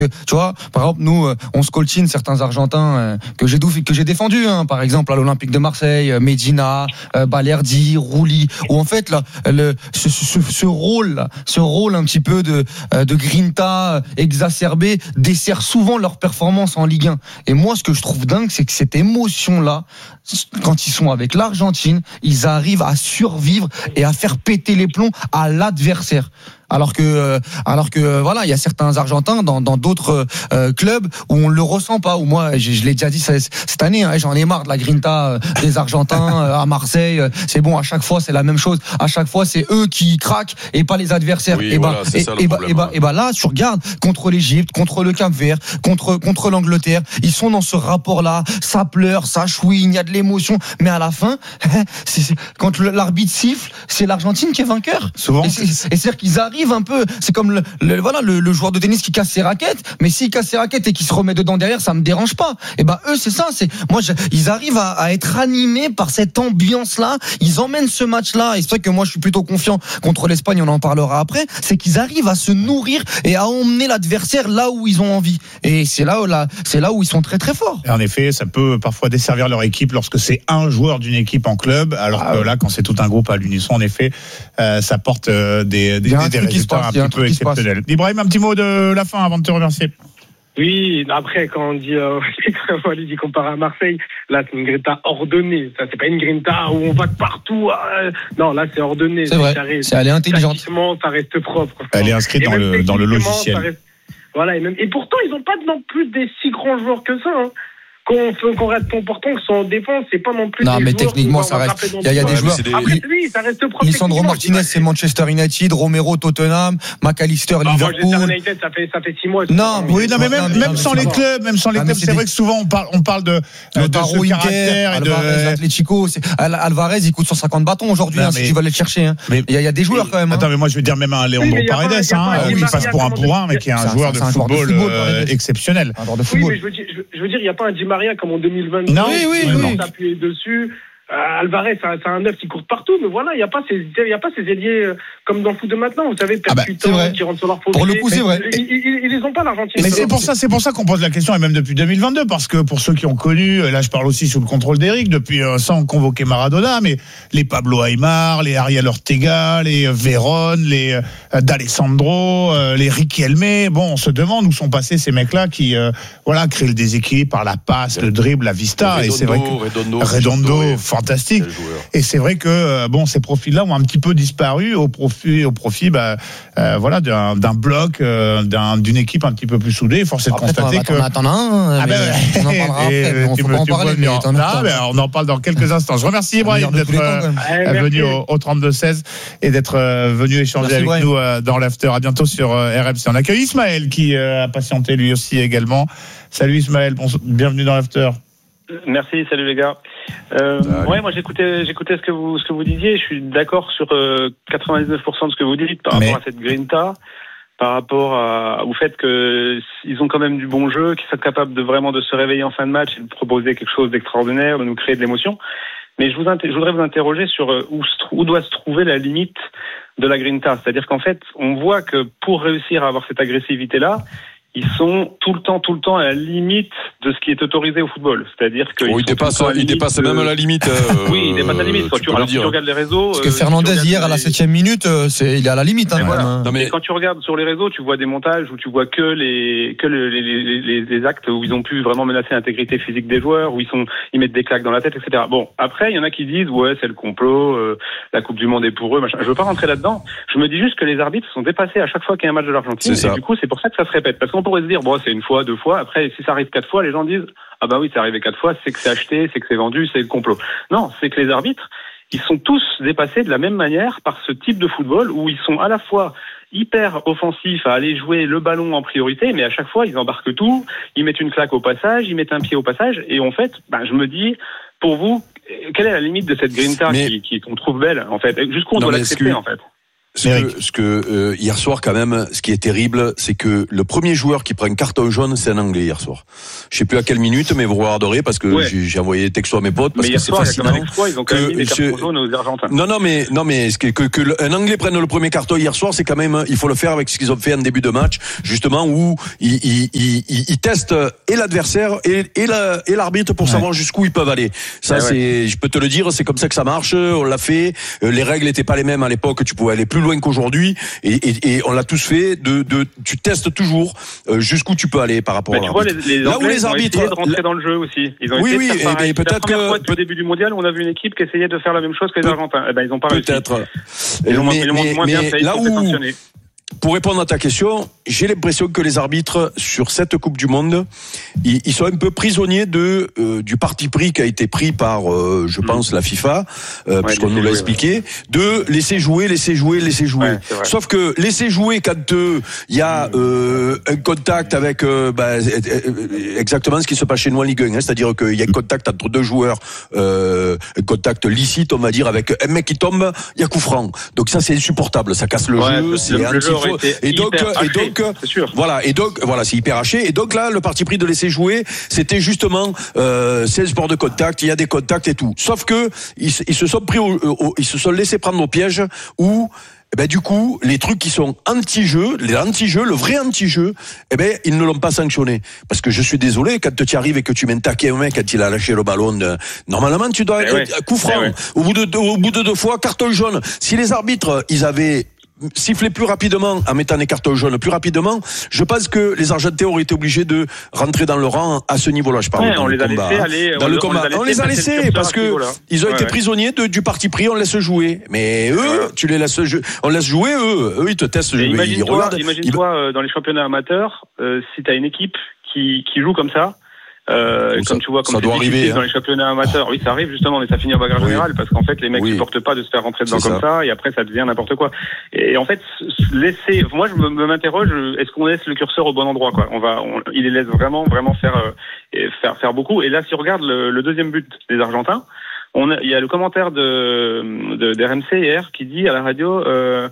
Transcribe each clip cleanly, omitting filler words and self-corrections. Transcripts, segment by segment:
Tu vois, par exemple, nous, on se coltine certains Argentins que j'ai défendus, hein, par exemple à l'Olympique de Marseille, Medina, Balerdi, Rulli, où en fait là, ce rôle un petit peu de grinta exacerbé dessert souvent leur performance en Ligue 1. Et moi, ce que je trouve dingue, c'est que cette émotion-là, quand ils sont avec l'Argentine, ils arrivent à survivre et à faire péter les plombs à l'adversaire. Alors que voilà, il y a certains Argentins dans d'autres clubs où on le ressent pas. Où moi, je l'ai déjà dit cette année, hein, j'en ai marre de la grinta des Argentins à Marseille. C'est bon, à chaque fois c'est la même chose. À chaque fois c'est eux qui craquent et pas les adversaires. Oui, voilà, et là, tu regardes contre l'Égypte, contre le Cap-Vert, contre l'Angleterre, ils sont dans ce rapport-là. Ça pleure, ça chouine, il y a de l'émotion, mais à la fin, quand l'arbitre siffle, c'est l'Argentine qui est vainqueur. Souvent. Et c'est-à-dire qu'ils arrivent un peu, c'est comme le joueur de tennis qui casse ses raquettes, mais s'il casse ses raquettes et qu'il se remet dedans derrière, ça me dérange pas. Et ben eux, c'est ça, ils arrivent à être animés par cette ambiance-là, ils emmènent ce match-là, et c'est vrai que moi je suis plutôt confiant contre l'Espagne, on en parlera après, c'est qu'ils arrivent à se nourrir et à emmener l'adversaire là où ils ont envie. Et c'est là où ils sont très très forts. Et en effet, ça peut parfois desservir leur équipe lorsque c'est un joueur d'une équipe en club, alors que là, quand c'est tout un groupe à l'unisson, en effet, ça porte des résultats un petit peu exceptionnels. Ibrahim, un petit mot de la fin avant de te remercier. Oui, après, quand on dit, quand Walid dit qu'on part à Marseille, là, c'est une grinta ordonnée. Ça, c'est pas une grinta où on va de partout. Non, là, c'est ordonné. C'est vrai. Elle est intelligente. Ça reste propre. Elle est inscrite dans le logiciel. Voilà, et pourtant, ils n'ont pas non plus des si grands joueurs que ça, hein. Qu'on reste comportant, que soit en défense, c'est pas non plus. Non, mais techniquement, ça reste. Il y a des joueurs. Après, oui, ça reste propre. Lisandro Martinez, c'est Manchester United, Romero, Tottenham, McAllister, Liverpool. Manchester United, ça fait 6 mois. Non, oui, non, mais même sans les clubs, c'est vrai que souvent on parle de ce caractère et de Alvarez, Atlético. Alvarez, il coûte 150 bâtons aujourd'hui, si tu vas aller le chercher. Il y a des joueurs quand même. Attends, mais moi je veux dire même un Leandro Paredes, il passe pour un bourrin, mais qui est un joueur de football exceptionnel. Oui, mais je veux dire, il n'y a pas un Di Maria comme en 2022. Non, oui. S'appuyer dessus. Alvarez, c'est un neuf qui court partout, mais voilà, il n'y a pas ces ailiers comme dans le foot de maintenant, vous savez, percutants qui rentrent sur leur fauteuil. Pour le coup, c'est vrai. Ils les ont pas, l'Argentine. Mais c'est pour ça qu'on pose la question, et même depuis 2022, parce que pour ceux qui ont connu, là je parle aussi sous le contrôle d'Eric, depuis sans convoquer Maradona, mais les Pablo Aimar, les Ariel Ortega, les Véron, les D'Alessandro, les Riquelme, bon, on se demande où sont passés ces mecs-là qui créent le déséquilibre par la passe, le dribble, la vista, Redondo, et c'est vrai que Redondo, fantastique. Et c'est vrai que ces profils-là ont un petit peu disparu au profit d'un bloc, d'une équipe un petit peu plus soudée. Force est de constater que t'en as un. On en parlera après. On peut en parler. On en parle dans quelques instants. Je remercie Ibrahim d'être venu au 32-16 et d'être venu échanger avec nous dans l'after. À bientôt sur RMC. On accueille Ismaël qui a patienté lui aussi également. Salut Ismaël, bienvenue dans l'after. Merci, salut les gars. Moi j'écoutais ce que vous disiez. Je suis d'accord sur 99% de ce que vous dites par rapport à cette grinta, par rapport au fait qu'ils ont quand même du bon jeu, qu'ils sont capables de vraiment de se réveiller en fin de match et de proposer quelque chose d'extraordinaire, de nous créer de l'émotion. Mais je voudrais vous interroger sur où doit se trouver la limite de la grinta. C'est-à-dire qu'en fait, on voit que pour réussir à avoir cette agressivité-là, ils sont tout le temps à la limite de ce qui est autorisé au football. C'est-à-dire que ils dépassent même la limite. Oui, ils dépassent la limite. Si tu regardes les réseaux. Parce que Fernandez hier à la 7e minute, il est à la limite. Mais quand tu regardes sur les réseaux, tu vois des montages où tu vois que les actes où ils ont pu vraiment menacer l'intégrité physique des joueurs, où ils mettent des claques dans la tête, etc. Bon, après il y en a qui disent c'est le complot, la Coupe du Monde est pour eux, machin. Je veux pas rentrer là-dedans. Je me dis juste que les arbitres sont dépassés à chaque fois qu'il y a un match de l'Argentine. Et du coup, c'est pour ça que ça se répète. Parce qu'on pourrait se dire c'est une fois, 2 fois. Après, si ça arrive 4 fois, les gens disent bah oui, c'est arrivé 4 fois, c'est que c'est acheté, c'est que c'est vendu, c'est le complot. Non, c'est que les arbitres, ils sont tous dépassés de la même manière par ce type de football où ils sont à la fois hyper offensifs à aller jouer le ballon en priorité, mais à chaque fois ils embarquent tout, ils mettent une claque au passage, ils mettent un pied au passage, et en fait, je me dis, pour vous, quelle est la limite de cette grinta qu'on trouve belle, en fait? Jusqu'où on doit l'accepter, en fait? Hier soir quand même, ce qui est terrible, c'est que le premier joueur qui prend un carton jaune, c'est un Anglais hier soir. Je sais plus à quelle minute, mais vous regarderez parce que j'ai envoyé des textos à mes potes parce que c'est fascinant. Ils ont quand même mis des cartons jaunes aux Argentins. Non, mais un Anglais prenne le premier carton hier soir, c'est quand même, il faut le faire avec ce qu'ils ont fait en début de match, justement où ils testent et l'adversaire et l'arbitre pour savoir jusqu'où ils peuvent aller. Ça, je peux te le dire, c'est comme ça que ça marche. On l'a fait. Les règles n'étaient pas les mêmes à l'époque. Tu pouvais aller plus loin qu'aujourd'hui et on l'a tous fait. Tu testes toujours jusqu'où tu peux aller par rapport à l'arbitre. Là où les arbitres ont essayé de rentrer dans le jeu aussi. Ils ont essayé de faire pareil. C'est la première fois depuis le début du mondial où on a vu une équipe qui essayait de faire la même chose que les Argentins. Ils n'ont pas réussi. Peut-être. Ils l'ont moins bien fait. Là où pour répondre à ta question, j'ai l'impression que les arbitres sur cette Coupe du Monde, ils sont un peu prisonniers du parti pris qui a été pris par, je pense, la FIFA, puisqu'on nous l'a expliqué, de laisser jouer. Ouais, sauf que laisser jouer quand il y a un contact avec exactement ce qui se passe chez nous en Ligue 1, c'est-à-dire qu'il y a un contact entre deux joueurs, un contact licite, on va dire, avec un mec qui tombe, il y a coup franc. Donc ça, c'est insupportable, ça casse le jeu, c'est et donc voilà, c'est hyper haché. Et donc là, le parti pris de laisser jouer, c'était justement c'est un sport de contact, il y a des contacts et tout. Sauf que ils se sont laissés prendre au piège où du coup, les trucs qui sont anti-jeu, le vrai anti-jeu, ils ne l'ont pas sanctionné. Parce que je suis désolé, quand tu arrives et que tu mets un taquet un mec quand il a lâché le ballon, normalement tu dois être coup franc. Au bout de 2 fois, carton jaune. Si les arbitres, ils avaient siffler plus rapidement en mettant des cartons jaunes plus rapidement, je pense que les Argentins auraient été obligés de rentrer dans le rang à ce niveau-là. Je parle dans le combat. On les a laissés parce que ils ont été prisonniers du parti pris. On laisse jouer, mais eux, tu les laisses jouer. On laisse jouer eux, ils te testent. Imagine-toi dans les championnats amateurs, si t'as une équipe qui joue comme ça. Comme tu vois, comme ça doit arriver dans les championnats amateurs. Oui, ça arrive justement, mais ça finit en bagarre générale parce qu'en fait, les mecs supportent pas de se faire rentrer dedans comme ça, et après, ça devient n'importe quoi. Et en fait, moi, je m'interroge, est-ce qu'on laisse le curseur au bon endroit, quoi? Il les laisse vraiment faire beaucoup. Et là, si on regarde le deuxième but des Argentins, il y a le commentaire d'RMC hier qui dit à la radio,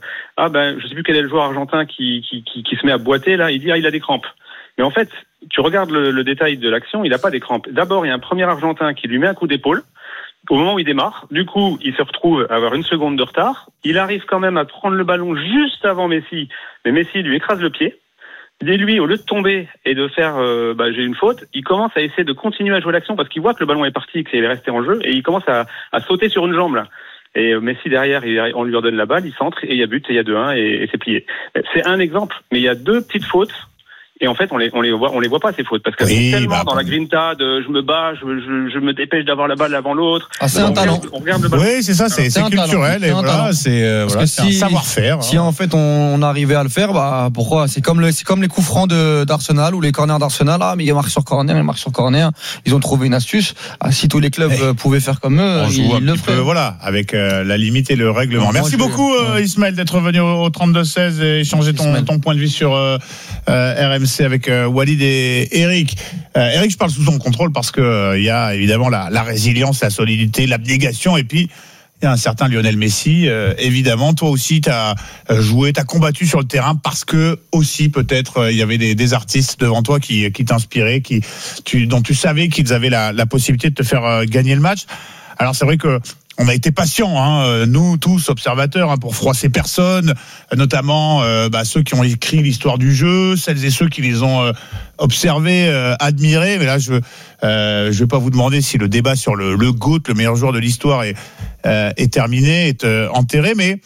je sais plus quel est le joueur argentin qui se met à boiter là. Il dit il a des crampes. Mais en fait, tu regardes le détail de l'action, il n'a pas des crampes. D'abord, il y a un premier Argentin qui lui met un coup d'épaule au moment où il démarre. Du coup, il se retrouve à avoir 1 seconde de retard. Il arrive quand même à prendre le ballon juste avant Messi, mais Messi lui écrase le pied. Et lui, au lieu de tomber et de faire j'ai une faute, il commence à essayer de continuer à jouer l'action parce qu'il voit que le ballon est parti et qu'il est resté en jeu, et il commence à sauter sur une jambe là. Et Messi derrière, on lui redonne la balle, il centre et il y a but, et il y a 2-1 et c'est plié. C'est un exemple, mais il y a 2 petites fautes. Et en fait, on les voit pas ces fautes parce qu'elles sont tellement dans la grinta de je me bats, je me dépêche d'avoir la balle avant l'autre. C'est un talent. On regarde le ballon. Oui, c'est ça, c'est culturel et voilà, c'est un savoir-faire. Si en fait on arrivait à le faire, pourquoi? C'est comme les coups francs d'Arsenal ou les corners d'Arsenal. Mais il marque sur corner. Ils ont trouvé une astuce. Si tous les clubs pouvaient faire comme eux, ils le feraient. Voilà, avec la limite et le règlement. Merci beaucoup Ismaël d'être venu au 32-16 et échanger ton point de vue sur RMC avec Walid et Eric. Eric, je parle sous son contrôle parce que il y a évidemment la résilience, la solidité, l'abnégation, et puis il y a un certain Lionel Messi. Évidemment, toi aussi, tu as joué, tu as combattu sur le terrain parce que aussi peut-être il y avait des artistes devant toi qui t'inspiraient, dont tu savais qu'ils avaient la possibilité de te faire gagner le match. Alors c'est vrai que on a été patients, nous tous observateurs, pour froisser personne, notamment ceux qui ont écrit l'histoire du jeu, celles et ceux qui les ont observés, admirés. Mais là, je vais pas vous demander si le débat sur le GOAT, le meilleur joueur de l'histoire, est terminé, est enterré. Mais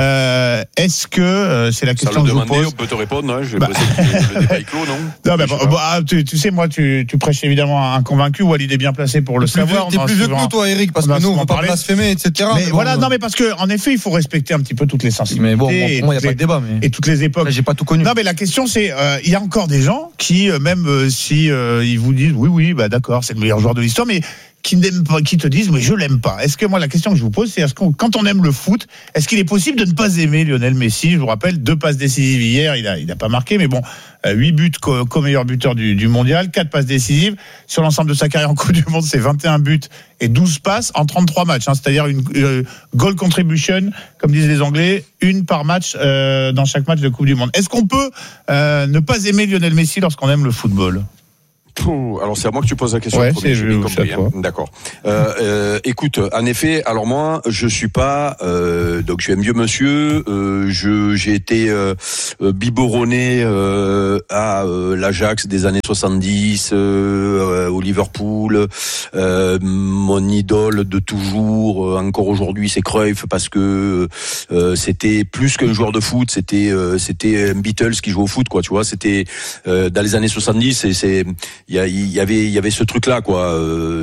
est-ce que c'est la question que je vous pose? On peut te répondre. Je vais passer le débat est clos, non? Tu sais, moi, tu prêches évidemment un convaincu. Walid est bien placé pour le savoir. T'es plus vieux que nous, toi, Eric, parce que nous, on va pas blasphémer, etc. Mais voilà, non, mais parce que en effet, il faut respecter un petit peu toutes les sensibilités. Mais bon, pour moi, il n'y a pas de débat. Et toutes les époques. Là, j'ai pas tout connu. Non, mais la question, c'est, il y a encore des gens qui, même si ils vous disent, oui, d'accord, c'est le meilleur joueur de l'histoire, mais qui n'aiment pas, qui te disent mais je l'aime pas. Est-ce que moi la question que je vous pose c'est quand on aime le foot, est-ce qu'il est possible de ne pas aimer Lionel Messi? Je vous rappelle 2 passes décisives hier, il a pas marqué mais bon 8 buts co-meilleur buteur du mondial, 4 passes décisives sur l'ensemble de sa carrière en Coupe du Monde, c'est 21 buts et 12 passes en 33 matchs, c'est-à-dire une goal contribution comme disent les Anglais, une par match dans chaque match de Coupe du Monde. Est-ce qu'on peut ne pas aimer Lionel Messi lorsqu'on aime le football? Alors c'est à moi que tu poses la question. Ouais, j'ai bien compris. D'accord. Écoute, en effet, alors moi, je suis pas, donc je suis un vieux monsieur. J'ai été biberonné à l'Ajax des années 70, au Liverpool. Mon idole de toujours, encore aujourd'hui, c'est Cruyff parce que c'était plus qu'un joueur de foot. C'était un Beatles qui jouait au foot, quoi. Tu vois, c'était dans les années 70. Il y avait ce truc là quoi.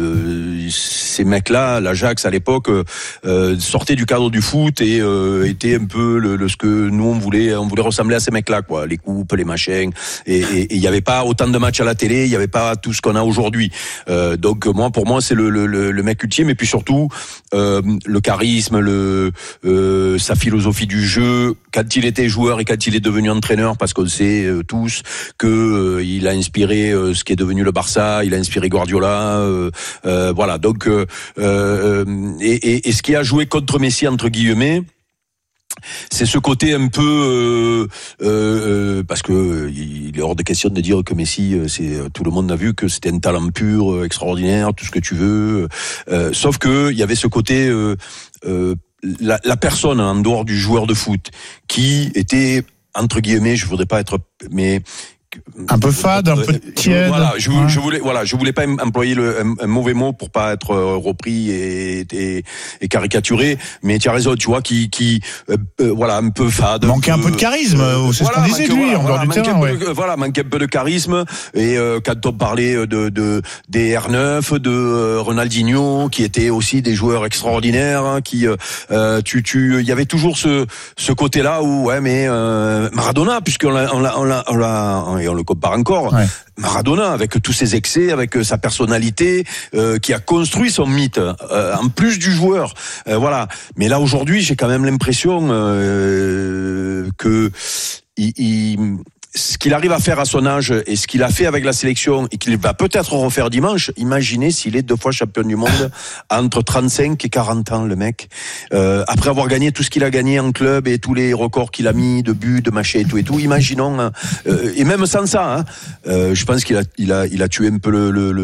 Ces mecs là, l'Ajax à l'époque sortaient du cadre du foot et étaient un peu ce que nous on voulait ressembler à ces mecs là quoi, les coupes, les machins et il y avait pas autant de matchs à la télé, il y avait pas tout ce qu'on a aujourd'hui. Donc pour moi c'est le mec ultime et puis surtout le charisme, sa philosophie du jeu quand il était joueur et quand il est devenu entraîneur parce qu'on sait tous que il a inspiré ce qui est devenu le Barça, il a inspiré Guardiola, voilà. Donc et ce qui a joué contre Messi entre guillemets, c'est ce côté un peu parce que il est hors de question de dire que Messi, tout le monde a vu que c'était un talent pur, extraordinaire, tout ce que tu veux. Sauf que il y avait ce côté la personne en dehors du joueur de foot qui était entre guillemets, je voudrais pas être mais un peu fade, un peu tiède. Voilà, je voulais pas employer un mauvais mot pour pas être repris et caricaturé, mais tu as raison, tu vois, qui voilà, un peu fade. Manquait un peu de charisme, c'est ce qu'on disait de lui, en dehors du terrain, manquait un peu de charisme, et quand on parlait des R9, de Ronaldinho, qui étaient aussi des joueurs extraordinaires, hein, il y avait toujours ce côté-là où, ouais, mais, Maradona, puisqu'on et on le compare encore, ouais. Maradona, avec tous ses excès, avec sa personnalité, qui a construit son mythe, en plus du joueur. Voilà. Mais là, aujourd'hui, j'ai quand même l'impression que ce qu'il arrive à faire à son âge et ce qu'il a fait avec la sélection et qu'il va peut-être refaire dimanche, imaginez s'il est 2 fois champion du monde entre 35 et 40 ans, le mec. Après avoir gagné tout ce qu'il a gagné en club et tous les records qu'il a mis de buts, de machins et tout, imaginons, et même sans ça, hein, je pense qu'il a tué un peu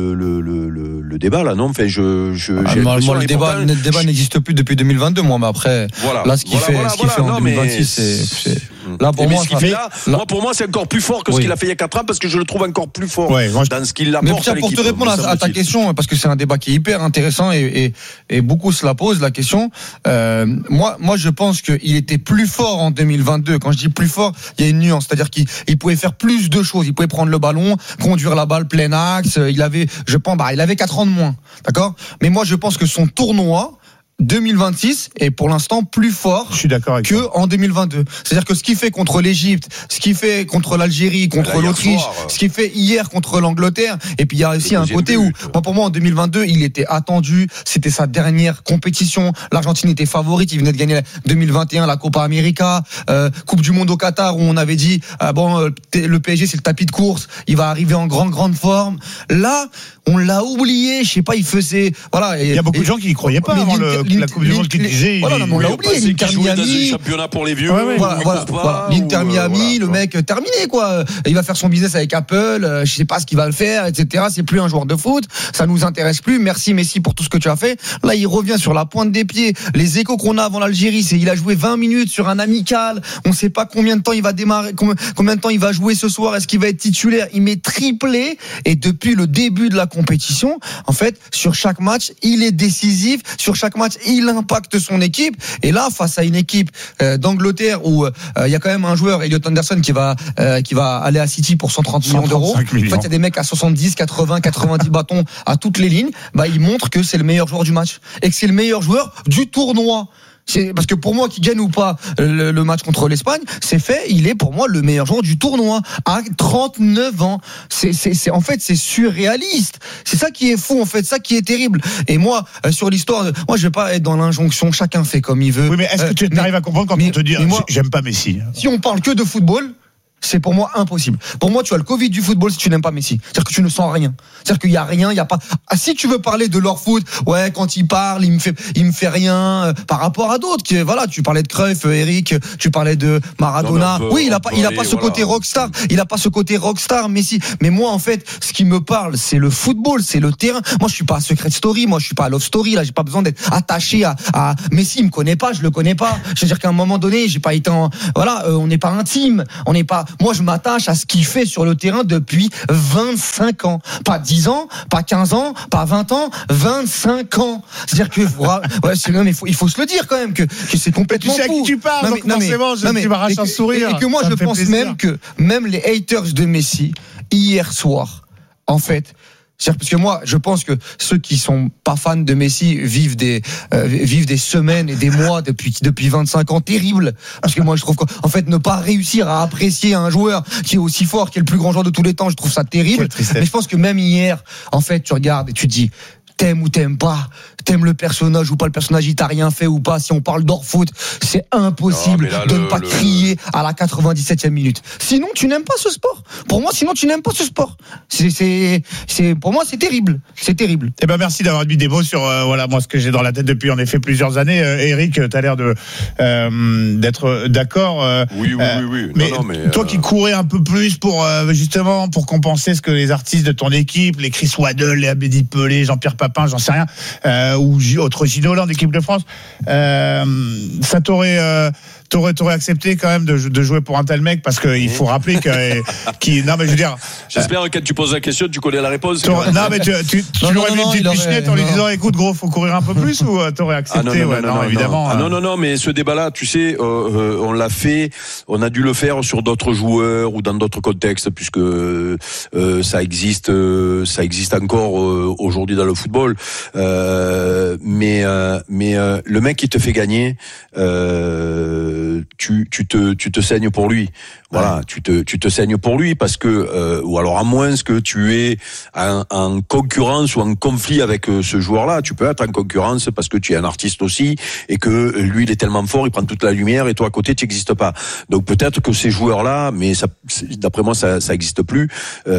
le débat, là, non? Enfin, moi, le débat n'existe plus depuis 2022, moi, mais après, voilà, là, ce qu'il fait en 2026, c'est là, pour moi, pour moi, c'est encore plus fort que ce qu'il a fait il y a 4 ans parce que je le trouve encore plus fort dans ce qu'il apporte à l'équipe. Pour te répondre à ta question, parce que c'est un débat qui est hyper intéressant et beaucoup se la posent, la question, moi, je pense qu'il était plus fort en 2022. Quand je dis plus fort, il y a une nuance, c'est-à-dire qu'il pouvait faire plus de choses. Il pouvait prendre le ballon, conduire la balle plein axe. Il avait 4 ans de moins. D'accord? Mais moi, je pense que son tournoi 2026 est pour l'instant plus fort que en 2022. C'est-à-dire que ce qu'il fait contre l'Égypte, ce qu'il fait contre l'Algérie, contre l'Autriche, ce qu'il fait hier contre l'Angleterre, et puis il y a aussi un côté où, pour moi en 2022, il était attendu, c'était sa dernière compétition, l'Argentine était favorite, il venait de gagner 2021 la Copa América, Coupe du Monde au Qatar où on avait dit le PSG c'est le tapis de course, il va arriver en grande forme. Là, on l'a oublié, je sais pas, il faisait voilà. Il y a beaucoup de gens qui y croyaient pas avant la Coupe du Monde qui disait. Voilà, on l'a oublié. L'Inter Miami, championnat pour les vieux. Voilà. L'Inter Miami, le mec terminé quoi. Il va faire son business avec Apple. Je sais pas ce qu'il va le faire, etc. C'est plus un joueur de foot. Ça nous intéresse plus. Merci Messi pour tout ce que tu as fait. Là, il revient sur la pointe des pieds. Les échos qu'on a avant l'Algérie, c'est il a joué 20 minutes sur un amical. On sait pas combien de temps il va démarrer, combien de temps il va jouer ce soir. Est-ce qu'il va être titulaire? Il met triplé et depuis le début de la compétition, en fait, sur chaque match, il est décisif. Sur chaque match, il impacte son équipe. Et là, face à une équipe d'Angleterre où il y a quand même un joueur, Elliot Anderson, qui va aller à City pour 130 millions d'euros. En fait, il y a des mecs à 70, 80, 90 bâtons à toutes les lignes. Il montre que c'est le meilleur joueur du match et que c'est le meilleur joueur du tournoi. Parce que pour moi, qu'il gagne ou pas le match contre l'Espagne, c'est fait. Il est pour moi le meilleur joueur du tournoi à 39 ans. En fait, c'est surréaliste. C'est ça qui est fou, en fait, ça qui est terrible. Et moi, sur l'histoire, moi, je vais pas être dans l'injonction. Chacun fait comme il veut. Oui, mais est-ce que tu arrives à comprendre quand on te dit j'aime pas Messi? Si on parle que de football, c'est pour moi impossible. Pour moi, tu as le Covid du football si tu n'aimes pas Messi. C'est-à-dire que tu ne sens rien. C'est-à-dire qu'il y a rien, il y a pas. Ah, si tu veux parler de leur foot, ouais, quand il parle, il me fait rien par rapport à d'autres. Voilà, tu parlais de Cruyff, Eric, tu parlais de Maradona. Oui, il a pas ce côté rockstar. Il a pas ce côté rockstar, Messi. Mais moi, en fait, ce qui me parle, c'est le football, c'est le terrain. Moi, je suis pas à Secret Story, moi, je suis pas à Love Story. Là, j'ai pas besoin d'être attaché à Messi. Il me connaît pas, je le connais pas. Je veux dire qu'à un moment donné, j'ai pas été on n'est pas intime, on n'est pas. Moi, je m'attache à ce qu'il fait sur le terrain depuis 25 ans. Pas 10 ans, pas 15 ans, pas 20 ans, 25 ans. C'est-à-dire que, il faut se le dire quand même, que c'est complètement fou. Tu sais à qui tu parles, donc forcément, tu m'arraches un sourire. Et que moi, je pense même que, même les haters de Messi, hier soir, en fait, parce que moi, je pense que ceux qui sont pas fans de Messi vivent des semaines et des mois depuis 25 ans terribles. Parce que moi, je trouve qu'en fait, ne pas réussir à apprécier un joueur qui est aussi fort, qui est le plus grand joueur de tous les temps, je trouve ça terrible. Mais je pense que même hier, en fait, tu regardes et tu te dis, t'aimes ou t'aimes pas, t'aimes le personnage ou pas le personnage, il t'a rien fait ou pas. Si on parle d'hors-foot, c'est impossible de ne pas crier à la 97e minute. Sinon, tu n'aimes pas ce sport. Pour moi, tu n'aimes pas ce sport. Pour moi, c'est terrible. C'est terrible. Eh ben, merci d'avoir mis des mots sur, moi, ce que j'ai dans la tête depuis, en effet, plusieurs années. Eric, t'as l'air d'être d'accord. Oui. Mais toi qui courais un peu plus justement, pour compenser ce que les artistes de ton équipe, les Chris Waddle, les Abedi Pelé, Jean-Pierre Papin, j'en sais rien, ou autre Ginolan d'équipe de France, ça t'aurais accepté quand même de jouer pour un tel mec, parce qu'il faut rappeler non mais je veux dire, j'espère que quand tu poses la question tu connais la réponse. Non mais tu l'aurais mis une petite pichenette en lui disant écoute gros, faut courir un peu plus, ou t'aurais accepté? Non, évidemment. Non, mais ce débat-là, tu sais, on l'a fait, on a dû le faire sur d'autres joueurs ou dans d'autres contextes, puisque ça existe encore aujourd'hui dans le football. Mais le mec qui te fait gagner, tu te saignes pour lui. Voilà, tu te saignes pour lui, parce que ou alors à moins que tu es en concurrence ou en conflit avec ce joueur-là. Tu peux être en concurrence parce que tu es un artiste aussi et que lui il est tellement fort, il prend toute la lumière et toi à côté tu n'existes pas. Donc peut-être que ces joueurs-là, mais ça, d'après moi ça existe plus.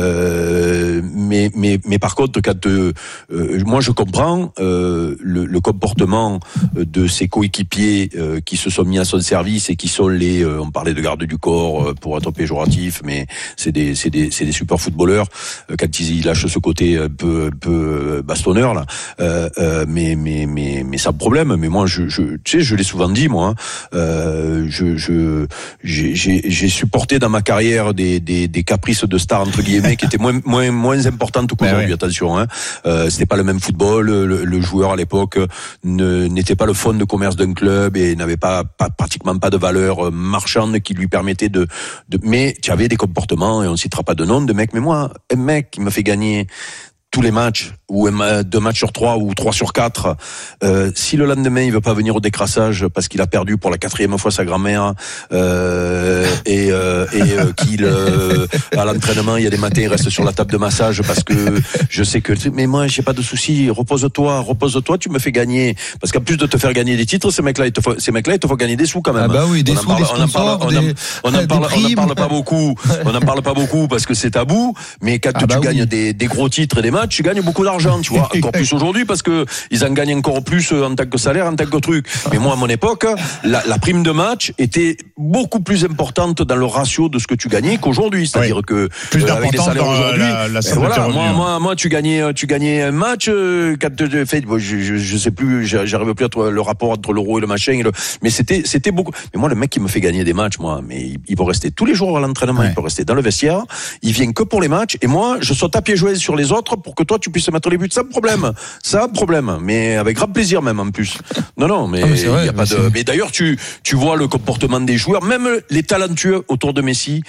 Mais par contre, quand moi je comprends le comportement de ses coéquipiers qui se sont mis à son service et qui sont on parlait de garde du corps pour être péjoratif, mais c'est des super footballeurs quand ils lâchent ce côté un peu bastonneur là. Mais ça problème. Mais moi tu sais, je l'ai souvent dit moi. J'ai supporté dans ma carrière des caprices de stars entre guillemets qui étaient moins importantes qu'aujourd'hui. Attention, c'était pas le même football. Le joueur à l'époque n'était pas le fonds de commerce d'un club et n'avait pratiquement pas de valeur marchande qui lui permettait mais tu avais des comportements, et on citera pas de nom de mecs, mais moi, un mec qui me fait gagner tous les matchs, ou 2 matchs sur 3 ou 3 sur 4, si le lendemain il veut pas venir au décrassage parce qu'il a perdu pour la 4e fois sa grand-mère, et qu'il à l'entraînement il y a des matins il reste sur la table de massage parce que je sais que, mais moi j'ai pas de souci, repose-toi, tu me fais gagner, parce qu'en plus de te faire gagner des titres, ces mecs-là ils te font gagner des sous quand même. Ah bah oui, des sous, des sponsors, on en parle pas beaucoup, on en parle pas beaucoup parce que c'est tabou, mais quand tu gagnes des gros titres et des matchs, tu gagnes beaucoup d'argent, tu vois, encore plus aujourd'hui parce que ils en gagnent encore plus en tant que salaire, en tant que truc. Mais moi, à mon époque, la prime de match était beaucoup plus importante dans le ratio de ce que tu gagnais qu'aujourd'hui. C'est-à-dire que plus avec les salaires aujourd'hui, voilà, moi, tu gagnais un match quand tu fais, je sais plus, j'arrive plus à le rapport entre l'euro et le machin. Mais c'était beaucoup. Mais moi, le mec qui me fait gagner des matchs, moi, mais il peut rester tous les jours à l'entraînement, il peut rester dans le vestiaire, il vient que pour les matchs, et moi, je saute à pieds joints sur les autres pour que toi tu puisses mettre les buts sans problème, mais avec grand plaisir même en plus. Non, mais il y a pas de. Mais d'ailleurs tu vois le comportement des joueurs, même les talentueux autour de Messi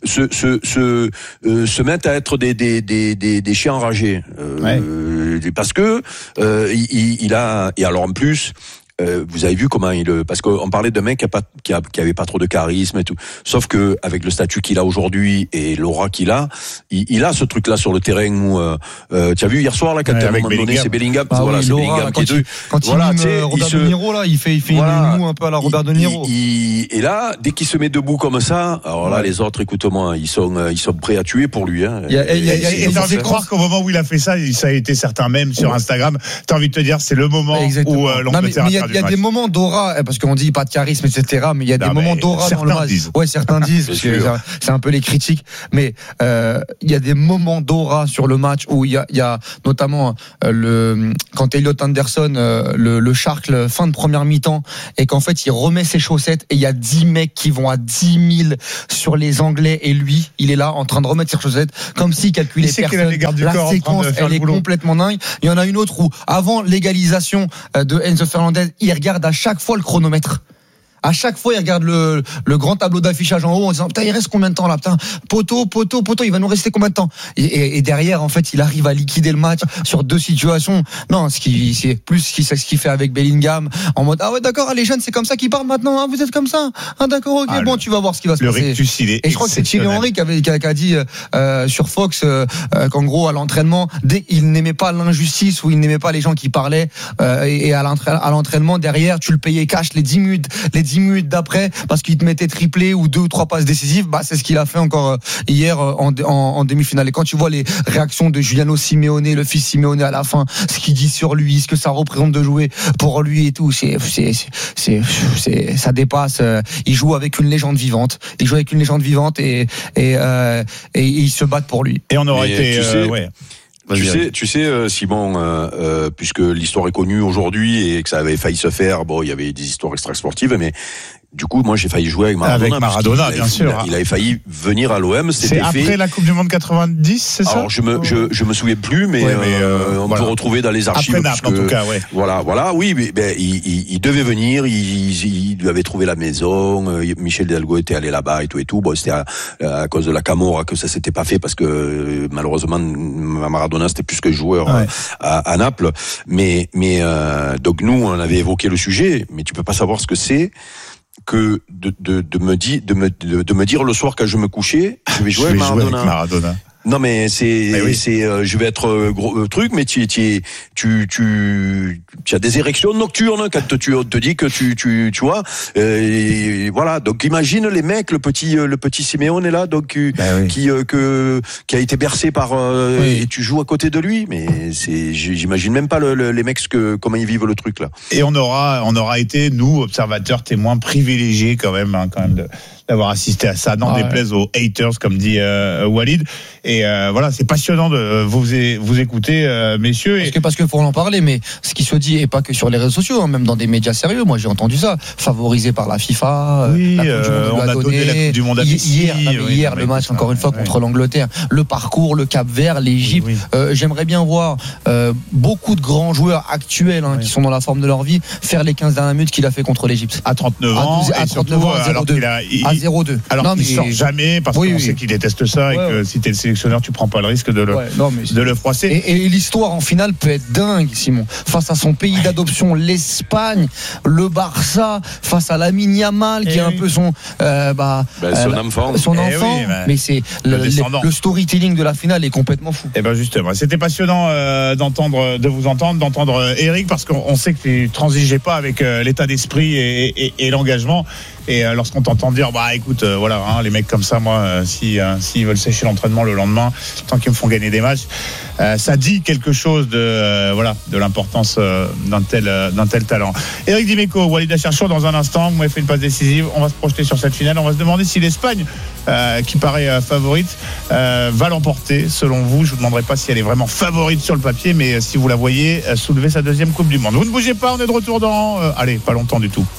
se mettent à être des chiens enragés, parce que il a, et alors en plus vous avez vu comment parce qu'on parlait d'un mec qui avait pas trop de charisme et tout. Sauf que avec le statut qu'il a aujourd'hui et l'aura qu'il a, il a ce truc-là sur le terrain où tu as vu hier soir là quand à un moment donné c'est Bellingham, c'est Bellingham qui est quand il mime Robert De Niro là, il fait une moue un peu à la Robert De Niro. Et là, dès qu'il se met debout comme ça, alors là les autres, écoute-moi, ils sont prêts à tuer pour lui. Hein. Et t'as envie de croire qu'au moment où il a fait ça a été certains mèmes sur Instagram. T'as envie de te dire c'est le moment où l'Angleterre a perdu le match. Il y a des moments d'aura, parce qu'on dit pas de charisme, etc. Mais il y a des moments d'aura dans le match. Ouais, certains disent, parce que c'est un peu les critiques. Mais il y a des moments d'aura sur le match où il y a notamment quand Elliot Anderson le charcle fin de première mi-temps et qu'en fait il remet ses chaussettes et il y a 10 mecs qui vont à 10 000 sur les Anglais et lui, il est là en train de remettre ses chaussettes comme s'il calculait personne. La séquence, elle est complètement dingue. Il y en a une autre où, avant l'égalisation de Enzo Fernandez, il regarde à chaque fois le chronomètre. À chaque fois, il regarde le grand tableau d'affichage en haut en disant putain, il reste combien de temps là, putain, poteau, il va nous rester combien de temps? Et derrière, en fait, il arrive à liquider le match sur 2 situations. Non, c'est plus ce qu'il fait avec Bellingham en mode ah ouais d'accord, les jeunes c'est comme ça qu'ils parlent maintenant, hein, vous êtes comme ça, ah d'accord, ok, bon, tu vas voir ce qui va se passer. Et je crois que c'est Thierry Henry qui a dit sur Fox qu'en gros à l'entraînement, il n'aimait pas l'injustice ou il n'aimait pas les gens qui parlaient et à l'entraînement derrière, tu le payais cash les 10 minutes d'après parce qu'il te mettait triplé ou 2 ou 3 passes décisives. C'est ce qu'il a fait encore hier en demi-finale. Et quand tu vois les réactions de Giuliano Simeone, le fils Simeone à la fin, ce qu'il dit sur lui, ce que ça représente de jouer pour lui et tout, ça dépasse. Il joue avec une légende vivante. Et ils se battent pour lui. Et on aurait été Tu sais, Simon, puisque l'histoire est connue aujourd'hui et que ça avait failli se faire, bon, il y avait des histoires extra-sportives, mais du coup, moi, j'ai failli jouer avec Maradona. Avec Maradona, bien sûr. Il avait failli venir à l'OM. C'est après la Coupe du Monde 90, c'est ça? Alors, je me souviens plus, mais on peut retrouver dans les archives. Après Naples, en tout cas, ouais. Voilà, oui, mais il devait venir. Il lui avait trouvé la maison. Michel Hidalgo était allé là-bas et tout. Bon, c'était à cause de la Camorra que ça s'était pas fait parce que malheureusement, Maradona c'était plus que joueur à Naples. Mais donc nous, on avait évoqué le sujet, mais tu peux pas savoir ce que c'est que de me dire le soir quand je me couchais, je vais jouer avec Maradona. Non mais je vais être gros truc, mais tu as des érections nocturnes quand tu te dis que tu vois, voilà. Donc imagine les mecs, le petit Simeone est là, donc qui a été bercé par et tu joues à côté de lui, mais j'imagine même pas les mecs comment ils vivent le truc là. Et on aura été nous observateurs témoins privilégiés quand même d'avoir assisté à ça, n'en déplaise aux haters comme dit Walid. Et voilà, c'est passionnant de vous écouter, messieurs. Parce que faut en parler, mais ce qui se dit, et pas que sur les réseaux sociaux, hein, même dans des médias sérieux, moi j'ai entendu ça, favorisé par la FIFA. Oui, on a donné la Coupe du Monde à Messi. Hier, le match, encore une fois, contre l'Angleterre, le parcours, le Cap-Vert, l'Égypte. J'aimerais bien voir beaucoup de grands joueurs actuels qui sont dans la forme de leur vie faire les 15 dernières minutes qu'il a fait contre l'Égypte. À 39 ans, à 39 ans, à 0-2. À 0-2. Alors qu'il sort jamais parce qu'on sait qu'il déteste ça et que si t'es le sélectionneur, tu prends pas le risque de le froisser. Et l'histoire en finale peut être dingue, Simon. Face à son pays d'adoption, l'Espagne, le Barça, face à Lamine Yamal qui est un peu son enfant. Mais c'est le storytelling de la finale est complètement fou. Et ben justement, c'était passionnant de vous entendre, d'entendre Eric, parce qu'on sait que tu transigeais pas avec l'état d'esprit et l'engagement. Et lorsqu'on t'entend dire écoute les mecs comme ça, moi s'ils veulent sécher l'entraînement le lendemain tant qu'ils me font gagner des matchs, ça dit quelque chose de l'importance d'un tel talent. Eric Dimeco, Walid Acharchour, dans un instant, vous m'avez fait une passe décisive, on va se projeter sur cette finale, on va se demander si l'Espagne qui paraît favorite va l'emporter selon vous. Je vous demanderai pas si elle est vraiment favorite sur le papier, mais si vous la voyez soulever sa 2e Coupe du Monde. Vous ne bougez pas, on est de retour dans pas longtemps du tout.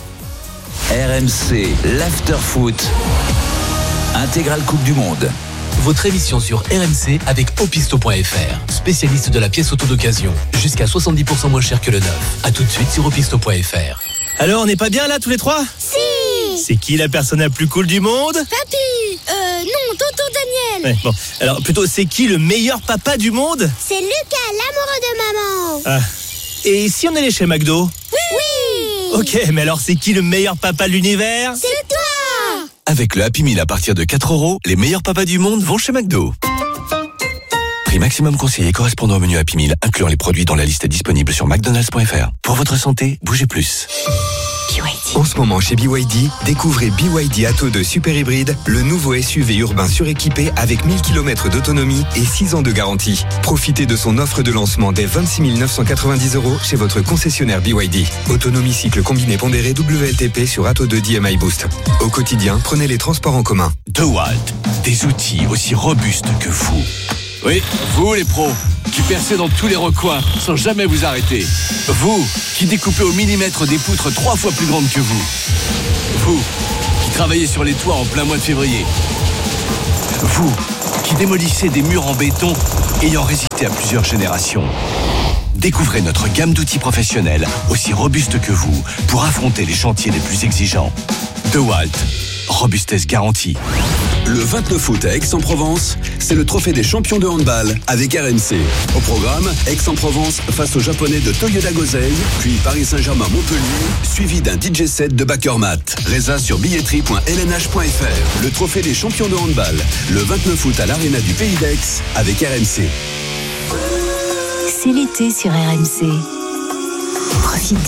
RMC, l'after-foot, intégrale Coupe du Monde. Votre émission sur RMC avec Opisto.fr, spécialiste de la pièce auto d'occasion. Jusqu'à 70% moins cher que le neuf. A tout de suite sur Opisto.fr. Alors, on n'est pas bien là tous les trois ? Si. C'est qui la personne la plus cool du monde ? Papi. Non, tonton Daniel. Ouais, bon, alors plutôt, c'est qui le meilleur papa du monde ? C'est Lucas, l'amoureux de maman. Ah. Et si on allait chez McDo ? Oui. Ok, mais alors c'est qui le meilleur papa de l'univers? C'est toi! Avec le Happy Meal à partir de 4 €, les meilleurs papas du monde vont chez McDo. Prix maximum conseillé correspondant au menu Happy Meal, incluant les produits dans la liste disponible sur McDonald's.fr. Pour votre santé, bougez plus. En ce moment chez BYD, découvrez BYD Atto 2 Super Hybride, le nouveau SUV urbain suréquipé avec 1000 km d'autonomie et 6 ans de garantie. Profitez de son offre de lancement dès 26 990 € chez votre concessionnaire BYD. Autonomie cycle combiné pondéré WLTP sur Atto 2 DMI Boost. Au quotidien, prenez les transports en commun. DeWalt, des outils aussi robustes que vous. Oui, vous les pros, qui percez dans tous les recoins sans jamais vous arrêter. Vous, qui découpez au millimètre des poutres 3 fois plus grandes que vous. Vous, qui travaillez sur les toits en plein mois de février. Vous, qui démolissez des murs en béton ayant résisté à plusieurs générations. Découvrez notre gamme d'outils professionnels aussi robustes que vous pour affronter les chantiers les plus exigeants. DeWalt, robustesse garantie. Le 29 août à Aix-en-Provence, c'est le trophée des champions de handball avec RMC. Au programme, Aix-en-Provence face aux Japonais de Toyoda Gosei, puis Paris Saint-Germain-Montpellier, suivi d'un DJ set de Bakermat. Résa sur billetterie.lnh.fr. Le trophée des champions de handball, le 29 août à l'Arena du Pays d'Aix avec RMC. C'est l'été sur RMC. Profitez.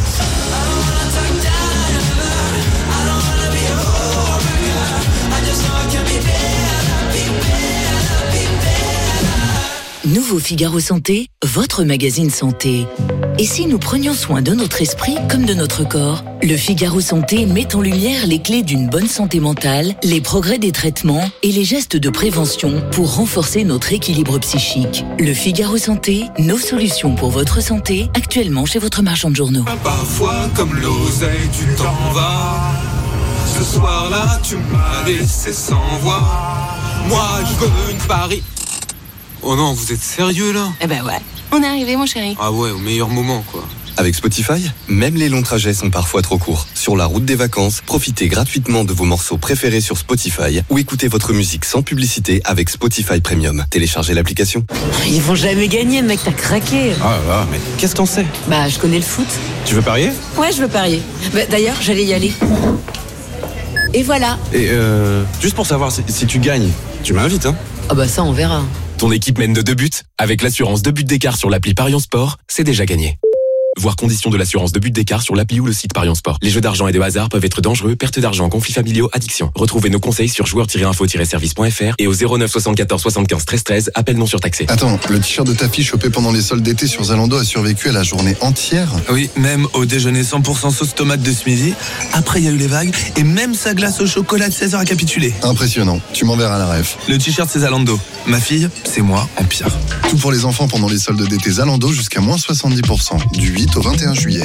Nouveau Figaro Santé, votre magazine santé. Et si nous prenions soin de notre esprit comme de notre corps? Le Figaro Santé met en lumière les clés d'une bonne santé mentale, les progrès des traitements et les gestes de prévention pour renforcer notre équilibre psychique. Le Figaro Santé, nos solutions pour votre santé, actuellement chez votre marchand de journaux. Parfois, comme l'oseille, tu t'en vas. Ce soir-là, tu m'as laissé sans voix. Moi, je veux une Paris. Oh non, vous êtes sérieux là? Eh ben ouais, on est arrivé mon chéri. Ah ouais, au meilleur moment quoi. Avec Spotify, même les longs trajets sont parfois trop courts. Sur la route des vacances, profitez gratuitement de vos morceaux préférés sur Spotify ou écoutez votre musique sans publicité avec Spotify Premium. Téléchargez l'application. Ils vont jamais gagner, mec, t'as craqué. Ah là, mais qu'est-ce que t'en sais? Bah, je connais le foot. Tu veux parier? Ouais, je veux parier. Bah, d'ailleurs, j'allais y aller. Et voilà. Et juste pour savoir si tu gagnes, tu m'invites hein? Ah bah ça, on verra. Ton équipe mène de 2 buts. Avec l'assurance 2 buts d'écart sur l'appli Parion Sport, c'est déjà gagné. Voir conditions de l'assurance 2 buts d'écart sur l'appli ou le site Parion Sport. Les jeux d'argent et de hasard peuvent être dangereux, perte d'argent, conflits familiaux, addiction. Retrouvez nos conseils sur joueurs-info-service.fr et au 09 74 75 13 13, appel non surtaxé. Attends, le t-shirt de ta fille chopé pendant les soldes d'été sur Zalando a survécu à la journée entière? Oui, même au déjeuner 100% sauce tomate de ce midi. Après, il y a eu les vagues et même sa glace au chocolat de 16h a capitulé. Impressionnant. Tu m'enverras la ref. Le t-shirt, c'est Zalando. Ma fille, c'est moi en pire. Tout pour les enfants pendant les soldes d'été Zalando jusqu'à moins 70%. Du 8 au 21 juillet.